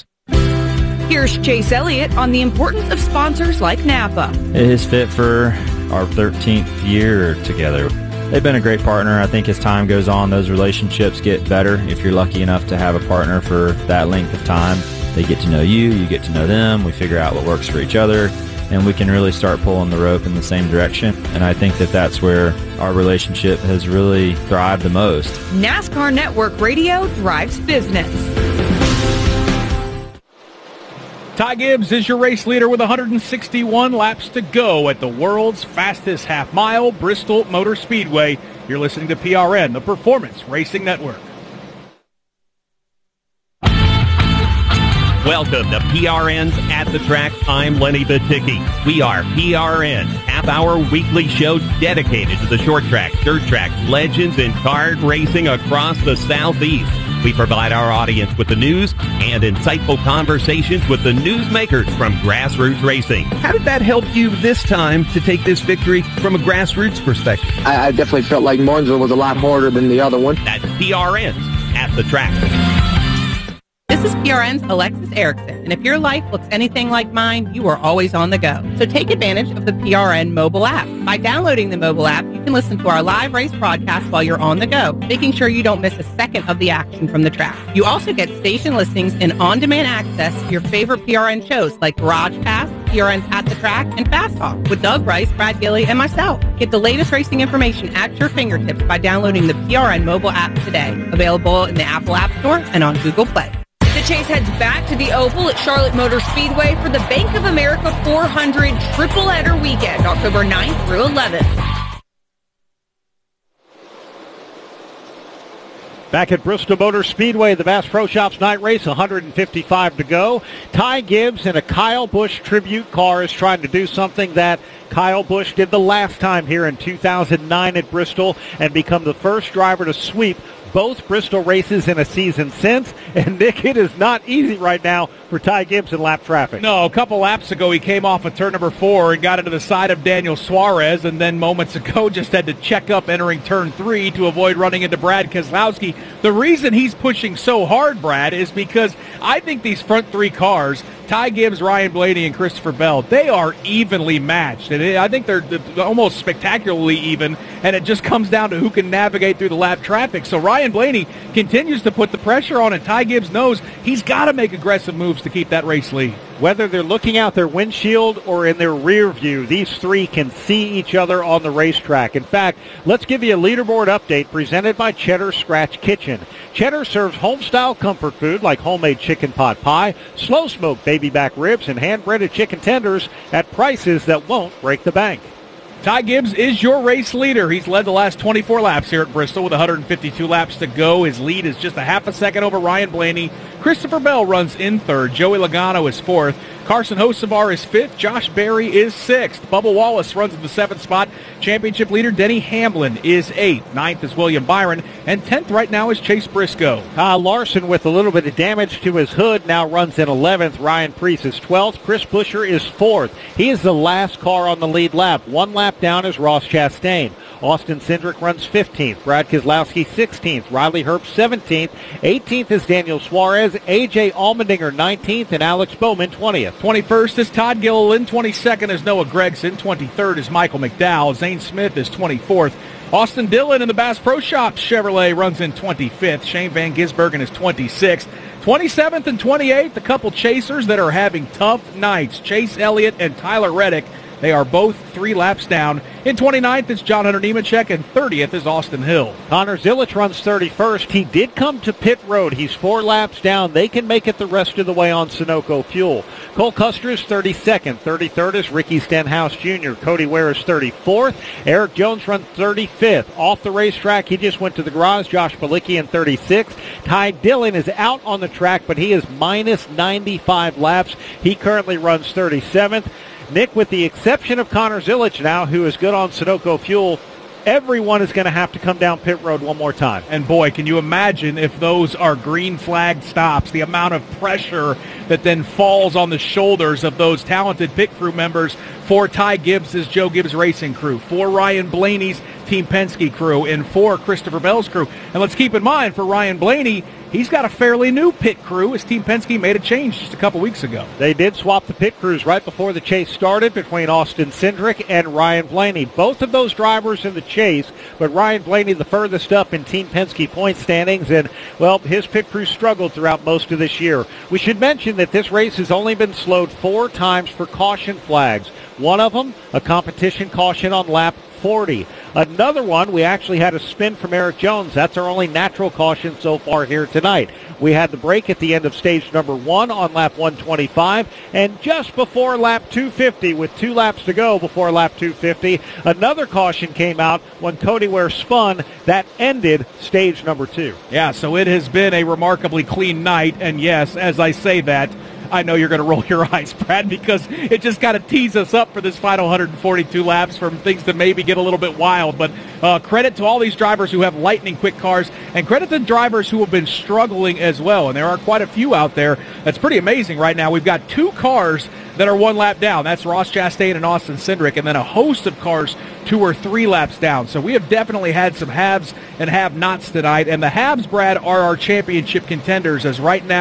Here's Chase Elliott on the importance of sponsors like Napa. It is fit for our thirteenth year together. They've been a great partner. I think as time goes on, those relationships get better. If you're lucky enough to have a partner for that length of time, they get to know you, you get to know them, we figure out what works for each other, and we can really start pulling the rope in the same direction. And I think that that's where our relationship has really thrived the most. NASCAR Network Radio drives business. Ty Gibbs is your race leader with one hundred sixty-one laps to go at the world's fastest half mile, Bristol Motor Speedway. You're listening to P R N, the Performance Racing Network. Welcome to P R N's At the Track. I'm Lenny Baticki. We are P R N, half-hour weekly show dedicated to the short track, dirt track, legends, and kart racing across the Southeast. We provide our audience with the news and insightful conversations with the newsmakers from grassroots racing. How did that help you this time to take this victory from a grassroots perspective? I, I definitely felt like Martinsville was a lot harder than the other one. That's P R N's At the Track. This is P R N's Alexis Erickson, and if your life looks anything like mine, you are always on the go. So take advantage of the P R N mobile app. By downloading the mobile app, you can listen to our live race broadcast while you're on the go, making sure you don't miss a second of the action from the track. You also get station listings and on-demand access to your favorite P R N shows like Garage Pass, P R N's At the Track, and Fast Talk with Doug Rice, Brad Gilley, and myself. Get the latest racing information at your fingertips by downloading the P R N mobile app today. Available in the Apple App Store and on Google Play. The Chase heads back to the Oval at Charlotte Motor Speedway for the Bank of America four hundred Triple Header Weekend, October ninth through eleventh. Back at Bristol Motor Speedway, the Bass Pro Shops night race, one hundred fifty-five to go. Ty Gibbs in a Kyle Busch tribute car is trying to do something that Kyle Busch did the last time here in two thousand nine at Bristol and become the first driver to sweep both Bristol races in a season since. And, Nick, it is not easy right now for Ty Gibbs in lap traffic. No, a couple laps ago he came off of turn number four and got into the side of Daniel Suarez, and then moments ago just had to check up entering turn three to avoid running into Brad Keselowski. The reason he's pushing so hard, Brad, is because I think these front three cars, Ty Gibbs, Ryan Blaney, and Christopher Bell, they are evenly matched. And I think they're almost spectacularly even, and it just comes down to who can navigate through the lap traffic. So Ryan Blaney continues to put the pressure on, and Ty Gibbs knows he's got to make aggressive moves to keep that race lead. Whether they're looking out their windshield or in their rear view, these three can see each other on the racetrack. In fact, let's give you a leaderboard update presented by Cheddar Scratch Kitchen. Cheddar serves home-style comfort food like homemade chicken pot pie, slow-smoked baby back ribs, and hand-breaded chicken tenders at prices that won't break the bank. Ty Gibbs is your race leader. He's led the last twenty-four laps here at Bristol with one hundred fifty-two laps to go. His lead is just a half a second over Ryan Blaney. Christopher Bell runs in third. Joey Logano is fourth. Carson Hocevar is fifth. Josh Berry is sixth. Bubba Wallace runs in the seventh spot. Championship leader Denny Hamlin is eighth. Ninth is William Byron. And tenth right now is Chase Briscoe. Kyle Larson, with a little bit of damage to his hood, now runs in eleventh. Ryan Preece is twelfth. Chris Buescher is fourth. He is the last car on the lead lap. One lap down is Ross Chastain. Austin Cindric runs fifteenth. Brad Keselowski sixteenth. Riley Herbst seventeenth. eighteenth is Daniel Suarez. A J Allmendinger nineteenth. And Alex Bowman twentieth. twenty-first is Todd Gilliland. twenty-second is Noah Gragson. twenty-third is Michael McDowell. Zane Smith is twenty-fourth. Austin Dillon in the Bass Pro Shops Chevrolet runs in twenty-fifth. Shane Van Gisbergen is twenty-sixth. twenty-seventh and twenty-eighth, a couple chasers that are having tough nights. Chase Elliott and Tyler Reddick. They are both three laps down. In twenty-ninth, it's John Hunter Nemechek, and thirtieth is Austin Hill. Connor Zilic runs thirty-first. He did come to pit road. He's four laps down. They can make it the rest of the way on Sunoco fuel. Cole Custer is thirty-second. thirty-third is Ricky Stenhouse Junior Cody Ware is thirty-fourth. Eric Jones runs thirty-fifth. Off the racetrack, he just went to the garage. Josh Palicki in thirty-sixth. Ty Dillon is out on the track, but he is minus ninety-five laps. He currently runs thirty-seventh. Nick, with the exception of Connor Zilic now, who is good on Sunoco fuel, everyone is going to have to come down pit road one more time. And boy, can you imagine if those are green flag stops, the amount of pressure that then falls on the shoulders of those talented pit crew members for Ty Gibbs' Joe Gibbs Racing crew, for Ryan Blaney's Team Penske crew, and for Christopher Bell's crew. And let's keep in mind, for Ryan Blaney, he's got a fairly new pit crew as Team Penske made a change just a couple weeks ago. They did swap the pit crews right before the chase started between Austin Cindric and Ryan Blaney. Both of those drivers in the chase, but Ryan Blaney the furthest up in Team Penske point standings, and, well, his pit crew struggled throughout most of this year. We should mention that this race has only been slowed four times for caution flags. One of them, a competition caution on lap forty. Another one, we actually had a spin from Eric Jones. That's our only natural caution so far here tonight. We had the break at the end of stage number one on lap one twenty-five, and just before lap two fifty, with two laps to go before lap two fifty, another caution came out when Cody Ware spun. That ended stage number two. Yeah, so it has been a remarkably clean night, and yes, as I say that, I know you're going to roll your eyes, Brad, because it just kind of tees us up for this final one hundred forty-two laps from things that maybe get a little bit wild. But uh, credit to all these drivers who have lightning-quick cars, and credit to drivers who have been struggling as well. And there are quite a few out there. That's pretty amazing right now. We've got two cars that are one lap down. That's Ross Chastain and Austin Cindric, and then a host of cars two or three laps down. So we have definitely had some haves and have-nots tonight. And the haves, Brad, are our championship contenders, as right now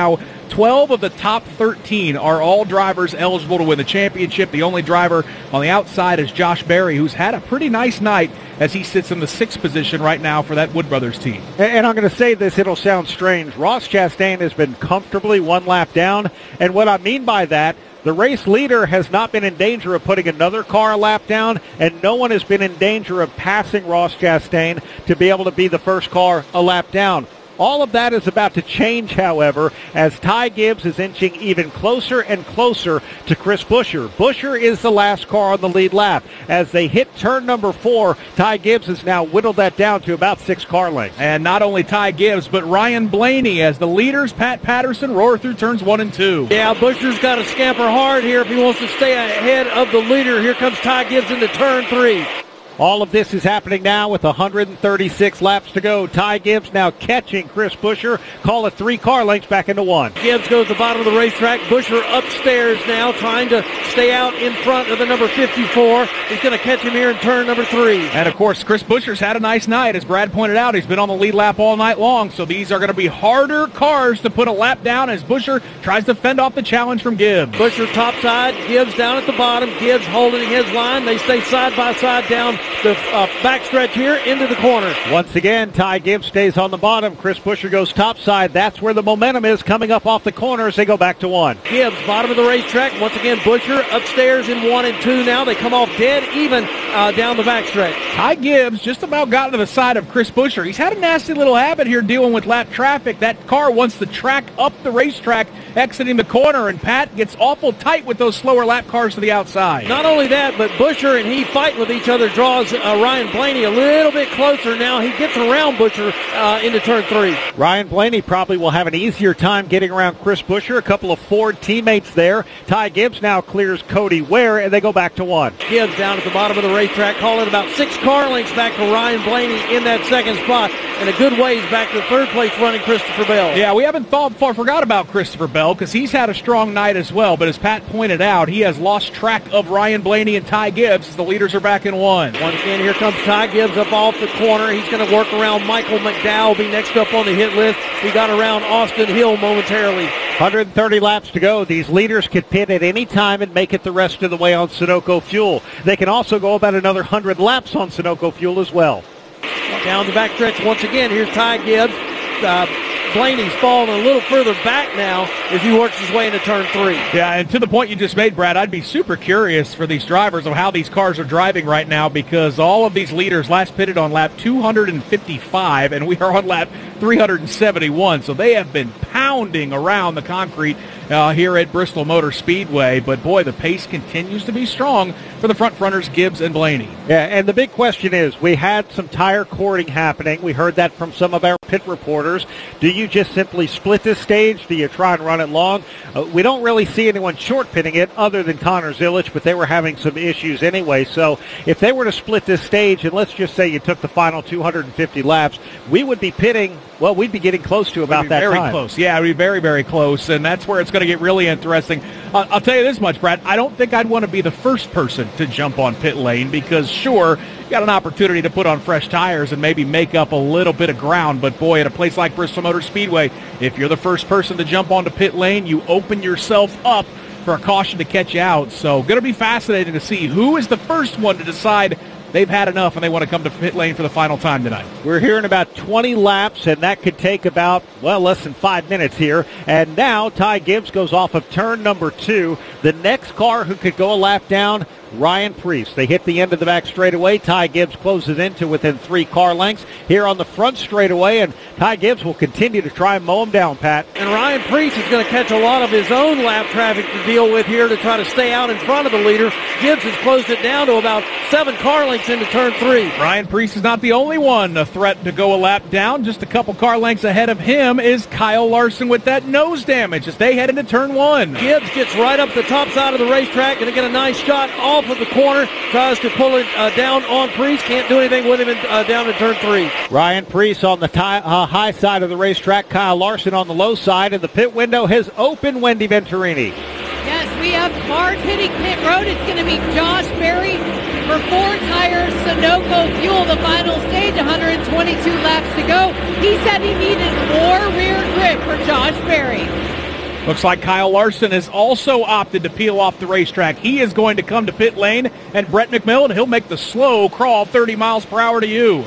twelve of the top thirteen are all drivers eligible to win the championship. The only driver on the outside is Josh Berry, who's had a pretty nice night as he sits in the sixth position right now for that Wood Brothers team. And I'm going to say this, it'll sound strange. Ross Chastain has been comfortably one lap down, and what I mean by that, the race leader has not been in danger of putting another car a lap down, and no one has been in danger of passing Ross Chastain to be able to be the first car a lap down. All of that is about to change, however, as Ty Gibbs is inching even closer and closer to Chris Buescher. Buescher is the last car on the lead lap. As they hit turn number four, Ty Gibbs has now whittled that down to about six car lengths. And not only Ty Gibbs, but Ryan Blaney as the leaders, Pat Patterson, roar through turns one and two. Yeah, Buescher's got to scamper hard here if he wants to stay ahead of the leader. Here comes Ty Gibbs into turn three. All of this is happening now with one hundred thirty-six laps to go. Ty Gibbs now catching Chris Buescher. Call it three car lengths back into one. Gibbs goes to the bottom of the racetrack. Buescher upstairs now, trying to stay out in front of the number fifty-four. He's going to catch him here in turn number three. And, of course, Chris Buescher's had a nice night. As Brad pointed out, he's been on the lead lap all night long, so these are going to be harder cars to put a lap down as Buescher tries to fend off the challenge from Gibbs. Buescher topside, Gibbs down at the bottom. Gibbs holding his line. They stay side by side down the uh, backstretch here into the corner. Once again, Ty Gibbs stays on the bottom. Chris Buescher goes topside. That's where the momentum is coming up off the corners. They go back to one. Gibbs, bottom of the racetrack. Once again, Buescher upstairs in one and two now. They come off dead even uh, down the backstretch. Ty Gibbs just about got to the side of Chris Buescher. He's had a nasty little habit here dealing with lap traffic. That car wants to track up the racetrack, exiting the corner, and Pat gets awful tight with those slower lap cars to the outside. Not only that, but Buescher and he fight with each other, draws uh, Ryan Blaney a little bit closer now. He gets around Buescher uh, into turn three. Ryan Blaney probably will have an easier time getting around Chris Buescher. A couple of Ford teammates there. Ty Gibbs now clears Cody Ware, and they go back to one. Gibbs down at the bottom of the racetrack, calling about six car lengths back to Ryan Blaney in that second spot, and a good ways back to third place running Christopher Bell. Yeah, we haven't thought far forgot about Christopher Bell because he's had a strong night as well, but as Pat pointed out, he has lost track of Ryan Blaney and Ty Gibbs as the leaders are back in one. Once again, here comes Ty Gibbs up off the corner. He's going to work around Michael McDowell, be next up on the hit list. He got around Austin Hill momentarily. one hundred thirty laps to go. These leaders could pit at any time and make it the rest of the way on Sunoco fuel. They can also go about another one hundred laps on Sunoco fuel as well. Down the backstretch once again. Here's Ty Gibbs. Uh, Blaney's falling a little further back now as he works his way into turn three. Yeah, and to the point you just made, Brad, I'd be super curious for these drivers of how these cars are driving right now because all of these leaders last pitted on lap two hundred fifty-five, and we are on lap three hundred seventy-one. So they have been pounding around the concrete uh, here at Bristol Motor Speedway. But, boy, the pace continues to be strong for the front runners, Gibbs and Blaney. Yeah, and the big question is, we had some tire cording happening. We heard that from some of our pit reporters. Do you just simply split this stage? Do you try and run it long? Uh, we don't really see anyone short pitting it other than Connor Zilich, but they were having some issues anyway. So if they were to split this stage, and let's just say you took the final two hundred fifty laps, we would be pitting, well, we'd be getting close to about that very time. Very close. Yeah, we'd be very, very close, and that's where it's going to get really interesting. Uh, I'll tell you this much, Brad. I don't think I'd want to be the first person to jump on pit lane because, sure, you got an opportunity to put on fresh tires and maybe make up a little bit of ground. But, boy, at a place like Bristol Motor Speedway, if you're the first person to jump onto pit lane, you open yourself up for a caution to catch you out. So going to be fascinating to see who is the first one to decide they've had enough and they want to come to pit lane for the final time tonight. We're hearing about twenty laps, and that could take about, well, less than five minutes here. And now Ty Gibbs goes off of turn number two. The next car who could go a lap down, Ryan Preece. They hit the end of the back straightaway. Ty Gibbs closes into within three car lengths here on the front straightaway, and Ty Gibbs will continue to try and mow him down, Pat. And Ryan Preece is going to catch a lot of his own lap traffic to deal with here to try to stay out in front of the leader. Gibbs has closed it down to about seven car lengths into turn three. Ryan Preece is not the only one a threat to go a lap down. Just a couple car lengths ahead of him is Kyle Larson with that nose damage as they head into turn one. Gibbs gets right up the top side of the racetrack, going to get a nice shot off of the corner, tries to pull it uh, down on Preece, can't do anything with him in, uh, down in turn three. Ryan Preece on the tie, uh, high side of the racetrack, Kyle Larson on the low side, and the pit window has opened. Wendy Venturini. Yes, we have cars hitting pit road. It's going to be Josh Berry for four tires, Sunoco fuel, the final stage, one hundred twenty-two laps to go. He said he needed more rear grip for Josh Berry. Looks like Kyle Larson has also opted to peel off the racetrack. He is going to come to pit lane, and Brett McMillan, he'll make the slow crawl thirty miles per hour to you.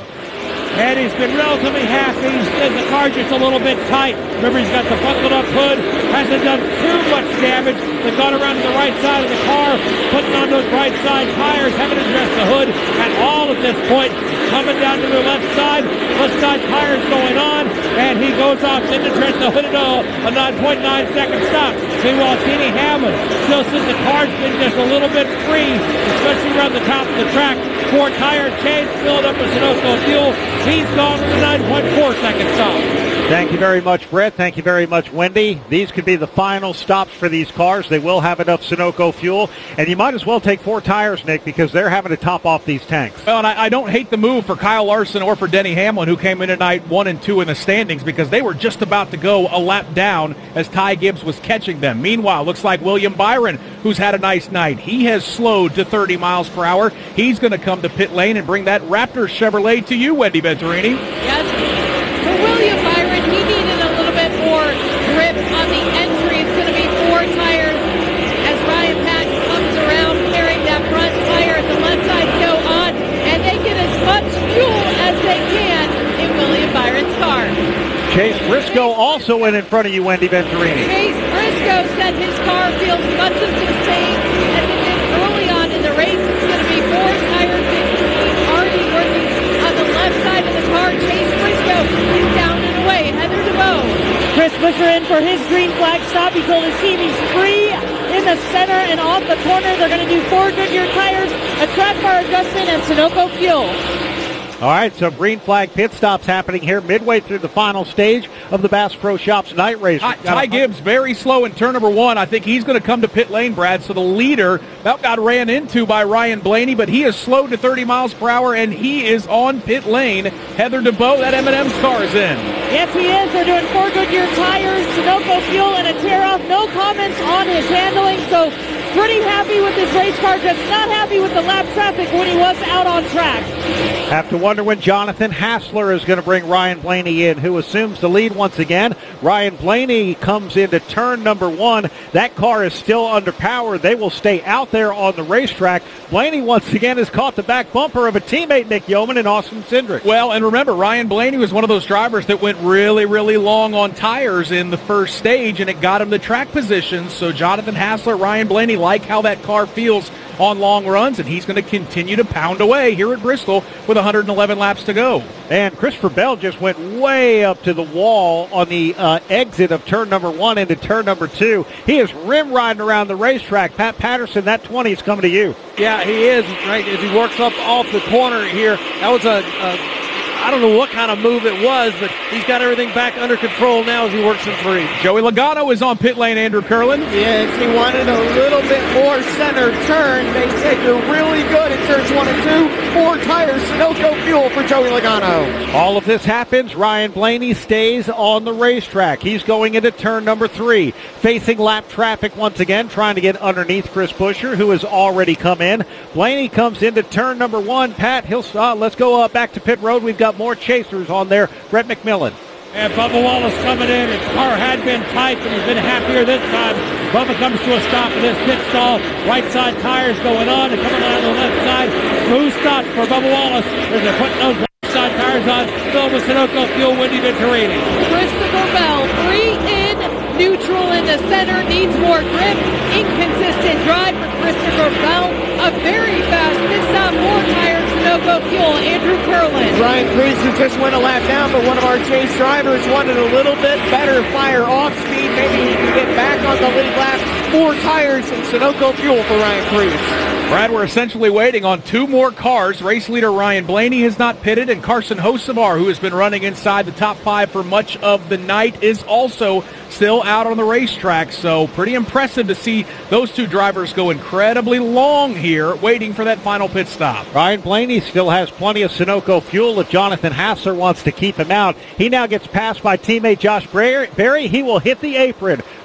And he's been relatively happy. He says the car's just a little bit tight. Remember, he's got the buckled up hood. Hasn't done too much damage. They've gone around to the right side of the car, putting on those right side tires, haven't addressed the hood at all at this point. Coming down to the left side. Left side tires going on. And he goes off, didn't address the hood at all. A nine point nine second stop. Meanwhile, Denny Hamlin still says the car's been just a little bit free, especially around the top of the track. Four tire change, filled up with Sunoco fuel. He's gone with a nine point four second stop. Thank you very much, Brett. Thank you very much, Wendy. These could be the final stops for these cars. They will have enough Sunoco fuel, and you might as well take four tires, Nick, because they're having to top off these tanks. Well, and I, I don't hate the move for Kyle Larson or for Denny Hamlin, who came in tonight one and two in the standings, because they were just about to go a lap down as Ty Gibbs was catching them. Meanwhile, looks like William Byron, who's had a nice night, he has slowed to thirty miles per hour. He's going to come to pit lane and bring that Raptor Chevrolet to you, Wendy Venturini. Yes, for William Byron, he needed a little bit more grip on the entry. It's going to be four tires as Ryan Patton comes around carrying that front tire. The left side go on, and they get as much fuel as they can in William Byron's car. Chase Briscoe also in in front of you, Wendy Venturini. Chase Briscoe said his car feels much as the same as it did early on in the race. It's going to be four tires already working on the left side of the car. Chase Briscoe is down and away. Heather DeVoe. Chris Buescher in for his green flag stop. He told his team he's free in the center and off the corner. They're going to do four Goodyear tires, a track bar adjustment, and Sunoco fuel. All right, so green flag pit stops happening here midway through the final stage of the Bass Pro Shops night race. Ty, Ty Gibbs very slow in turn number one. I think he's going to come to pit lane, Brad. So the leader about got ran into by Ryan Blaney, but he is slowed to thirty miles per hour, and he is on pit lane. Heather DeBoe, that M and M's car is in. Yes, he is. They're doing four Goodyear tires, Sunoco fuel, and a tear-off. No comments on his handling, so pretty happy with his race car, just not happy with the lap traffic when he was out on track. Have to wonder when Jonathan Hassler is going to bring Ryan Blaney in, who assumes the lead once again. Ryan Blaney comes into turn number one. That car is still underpowered. They will stay out there on the racetrack. Blaney once again has caught the back bumper of a teammate, Nick Yeoman, and Austin Cindric. Well, and remember, Ryan Blaney was one of those drivers that went really, really long on tires in the first stage, and it got him the track position. So Jonathan Hassler, Ryan Blaney like how that car feels on long runs, and he's going to continue to pound away here at Bristol with one hundred eleven laps to go. And Christopher Bell just went way up to the wall on the uh, exit of turn number one into turn number two. He is rim riding around the racetrack. Pat Patterson, that twenty is coming to you. Yeah, he is, right, as he works up off the corner here. That was a, a I don't know what kind of move it was, but he's got everything back under control now as he works in three. Joey Logano is on pit lane, Andrew Curlin. Yes, he wanted a little bit more center turn. They said you're really good at turns one and two. Four tires, Sunoco fuel for Joey Logano. All of this happens. Ryan Blaney stays on the racetrack. He's going into turn number three, facing lap traffic once again, trying to get underneath Chris Buescher, who has already come in. Blaney comes into turn number one. Pat, he'll uh, let's go uh, back to pit road. We've got more chasers on there. Brett McMillan. And Bubba Wallace coming in. His car had been tight, but he's been happier this time. Bubba comes to a stop in his pit stall. Right side tires going on. And coming on the left side. Smooth stop for Bubba Wallace as they're putting those right side tires on. Filled with Sunoco fuel, Wendy Venturini. Christopher Bell, three in, neutral in the center, needs more grip. Inconsistent drive for Christopher Bell. A very fast pit stop, more tires, Sunoco fuel. Andrew Curlin. Ryan Cruz, who just went a lap down, but one of our chase drivers wanted a little bit better fire off speed. Maybe he can get back on the lead lap. More tires and Sunoco fuel for Ryan Cruz. Brad, we're essentially waiting on two more cars. Race leader Ryan Blaney has not pitted, and Carson Hocevar, who has been running inside the top five for much of the night, is also still out on the racetrack. So pretty impressive to see those two drivers go incredibly long here, waiting for that final pit stop. Ryan Blaney still has plenty of Sunoco fuel if Jonathan Hassler wants to keep him out. He now gets passed by teammate Josh Berry. He will hit the apron.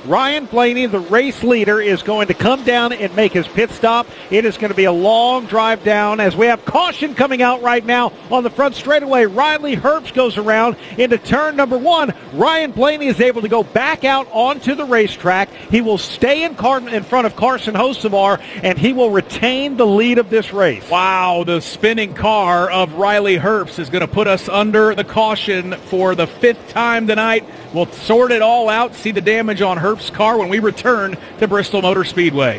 Ryan Blaney, the race leader, is going to come down and make his pit stop. It is going to be a long drive down as we have caution coming out right now on the front straightaway. Riley Herbst goes around into turn number one. Ryan Blaney is able to go back out onto the racetrack. He will stay in, Car- in front of Carson Hocevar, and he will retain the lead of this race. Wow, the spinning car of Riley Herbst is going to put us under the caution for the fifth time tonight. We'll sort it all out, see the damage on Herbst's car when we return to Bristol Motor Speedway.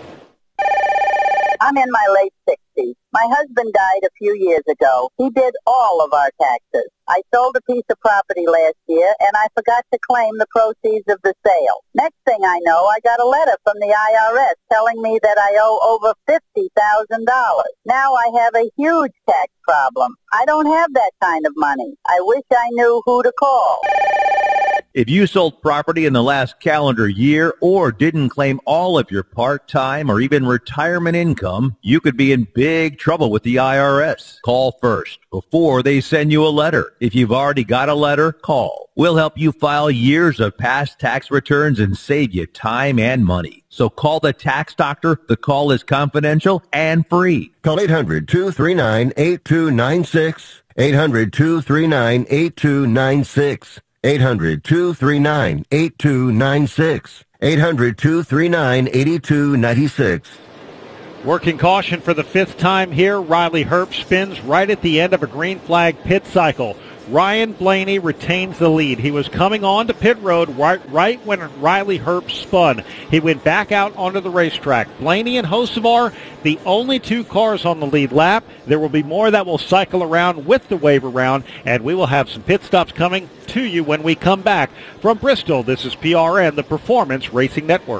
I'm in my late sixties. My husband died a few years ago. He did all of our taxes. I sold a piece of property last year, and I forgot to claim the proceeds of the sale. Next thing I know, I got a letter from the I R S telling me that I owe over fifty thousand dollars. Now I have a huge tax problem. I don't have that kind of money. I wish I knew who to call. If you sold property in the last calendar year or didn't claim all of your part-time or even retirement income, you could be in big trouble with the I R S. Call first before they send you a letter. If you've already got a letter, call. We'll help you file years of past tax returns and save you time and money. So call the Tax Doctor. The call is confidential and free. Call eight hundred, two three nine, eight two nine six. eight hundred, two three nine, eight two nine six. eight hundred, two three nine, eight two nine six. eight hundred, two three nine, eight two nine six. Working caution for the fifth time here. Riley Herbst spins right at the end of a green flag pit cycle. Ryan Blaney retains the lead. He was coming on to pit road right, right when Riley Herbst spun. He went back out onto the racetrack. Blaney and Hocevar, the only two cars on the lead lap. There will be more that will cycle around with the wave around, and we will have some pit stops coming to you when we come back. From Bristol, this is P R N, the Performance Racing Network.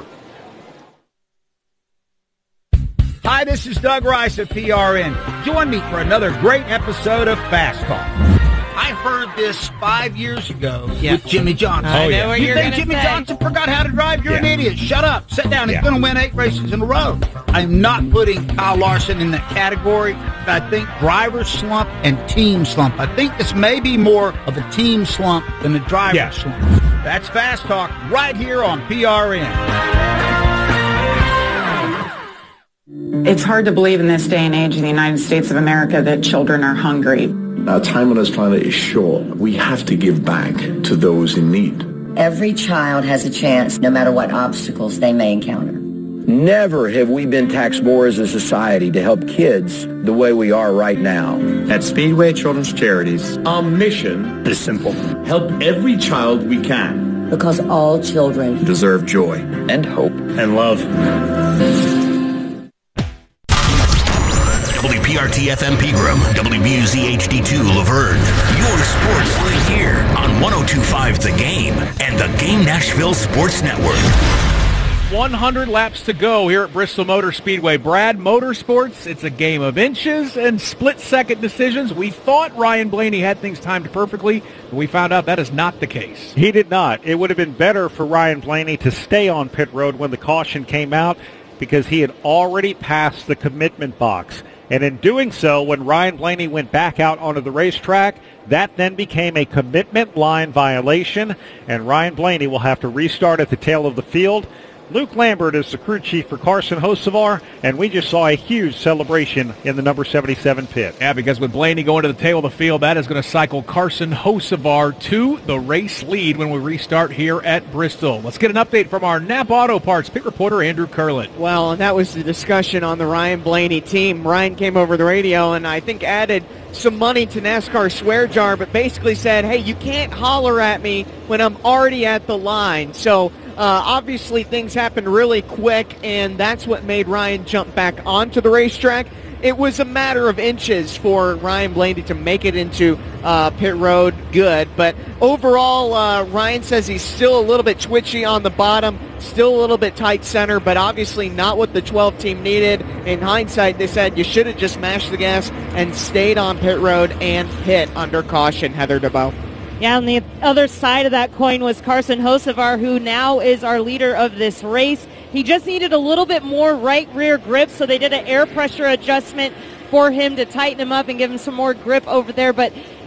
Hi, this is Doug Rice at P R N. Join me for another great episode of Fast Talk. I heard this five years ago yeah. with Jimmy Johnson. I know yeah. what you you're think Jimmy say. Johnson forgot how to drive? You're yeah. an idiot. Shut up. Sit down. He's yeah. going to win eight races in a row. I'm not putting Kyle Larson in that category. I think driver slump and team slump. I think this may be more of a team slump than a driver yeah. slump. That's Fast Talk right here on P R N. It's hard to believe in this day and age in the United States of America that children are hungry. Our time on this planet is short. We have to give back to those in need. Every child has a chance, no matter what obstacles they may encounter. Never have we been taxed more as a society to help kids the way we are right now. At Speedway Children's Charities, our mission is simple. Help every child we can. Because all children deserve joy and hope and love. W P R T F M Pegram, W B U Z H D two Laverne. Your sports league here on one oh two point five The Game and the Game Nashville Sports Network. one hundred laps to go here at Bristol Motor Speedway. Brad, motorsports, it's a game of inches and split-second decisions. We thought Ryan Blaney had things timed perfectly, but we found out that is not the case. He did not. It would have been better for Ryan Blaney to stay on pit road when the caution came out because he had already passed the commitment box. And in doing so, when Ryan Blaney went back out onto the racetrack, that then became a commitment line violation, and Ryan Blaney will have to restart at the tail of the field. Luke Lambert is the crew chief for Carson Hocevar, and we just saw a huge celebration in the number seventy-seven pit. Yeah, because with Blaney going to the tail of the field, that is going to cycle Carson Hocevar to the race lead when we restart here at Bristol. Let's get an update from our Napa Auto Parts pit reporter, Andrew Curlin. Well, and that was the discussion on the Ryan Blaney team. Ryan came over the radio and I think added some money to NASCAR swear jar, but basically said, hey, you can't holler at me when I'm already at the line. So Uh, obviously, things happened really quick, and that's what made Ryan jump back onto the racetrack. It was a matter of inches for Ryan Blaney to make it into uh, pit road good. But overall, uh, Ryan says he's still a little bit twitchy on the bottom, still a little bit tight center, but obviously not what the twelve team needed. In hindsight, they said you should have just mashed the gas and stayed on pit road and pit under caution, Heather DeBow. Yeah, on the other side of that coin was Carson Hocevar, who now is our leader of this race. He just needed a little bit more right rear grip, so they did an air pressure adjustment for him to tighten him up and give him some more grip over there. But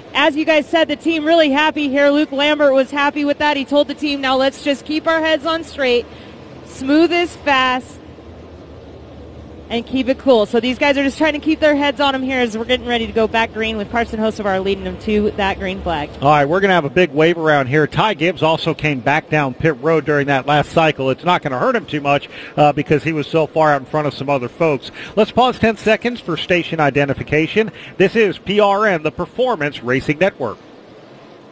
as you guys said, the team really happy here. Luke Lambert was happy with that. He told the team, now let's just keep our heads on straight, smooth is fast, and keep it cool. So these guys are just trying to keep their heads on them here as we're getting ready to go back green with Carson Hocevar leading them to that green flag. All right, we're going to have a big wave around here. Ty Gibbs also came back down pit road during that last cycle. It's not going to hurt him too much uh, because he was so far out in front of some other folks. Let's pause ten seconds for station identification. This is P R N, the Performance Racing Network.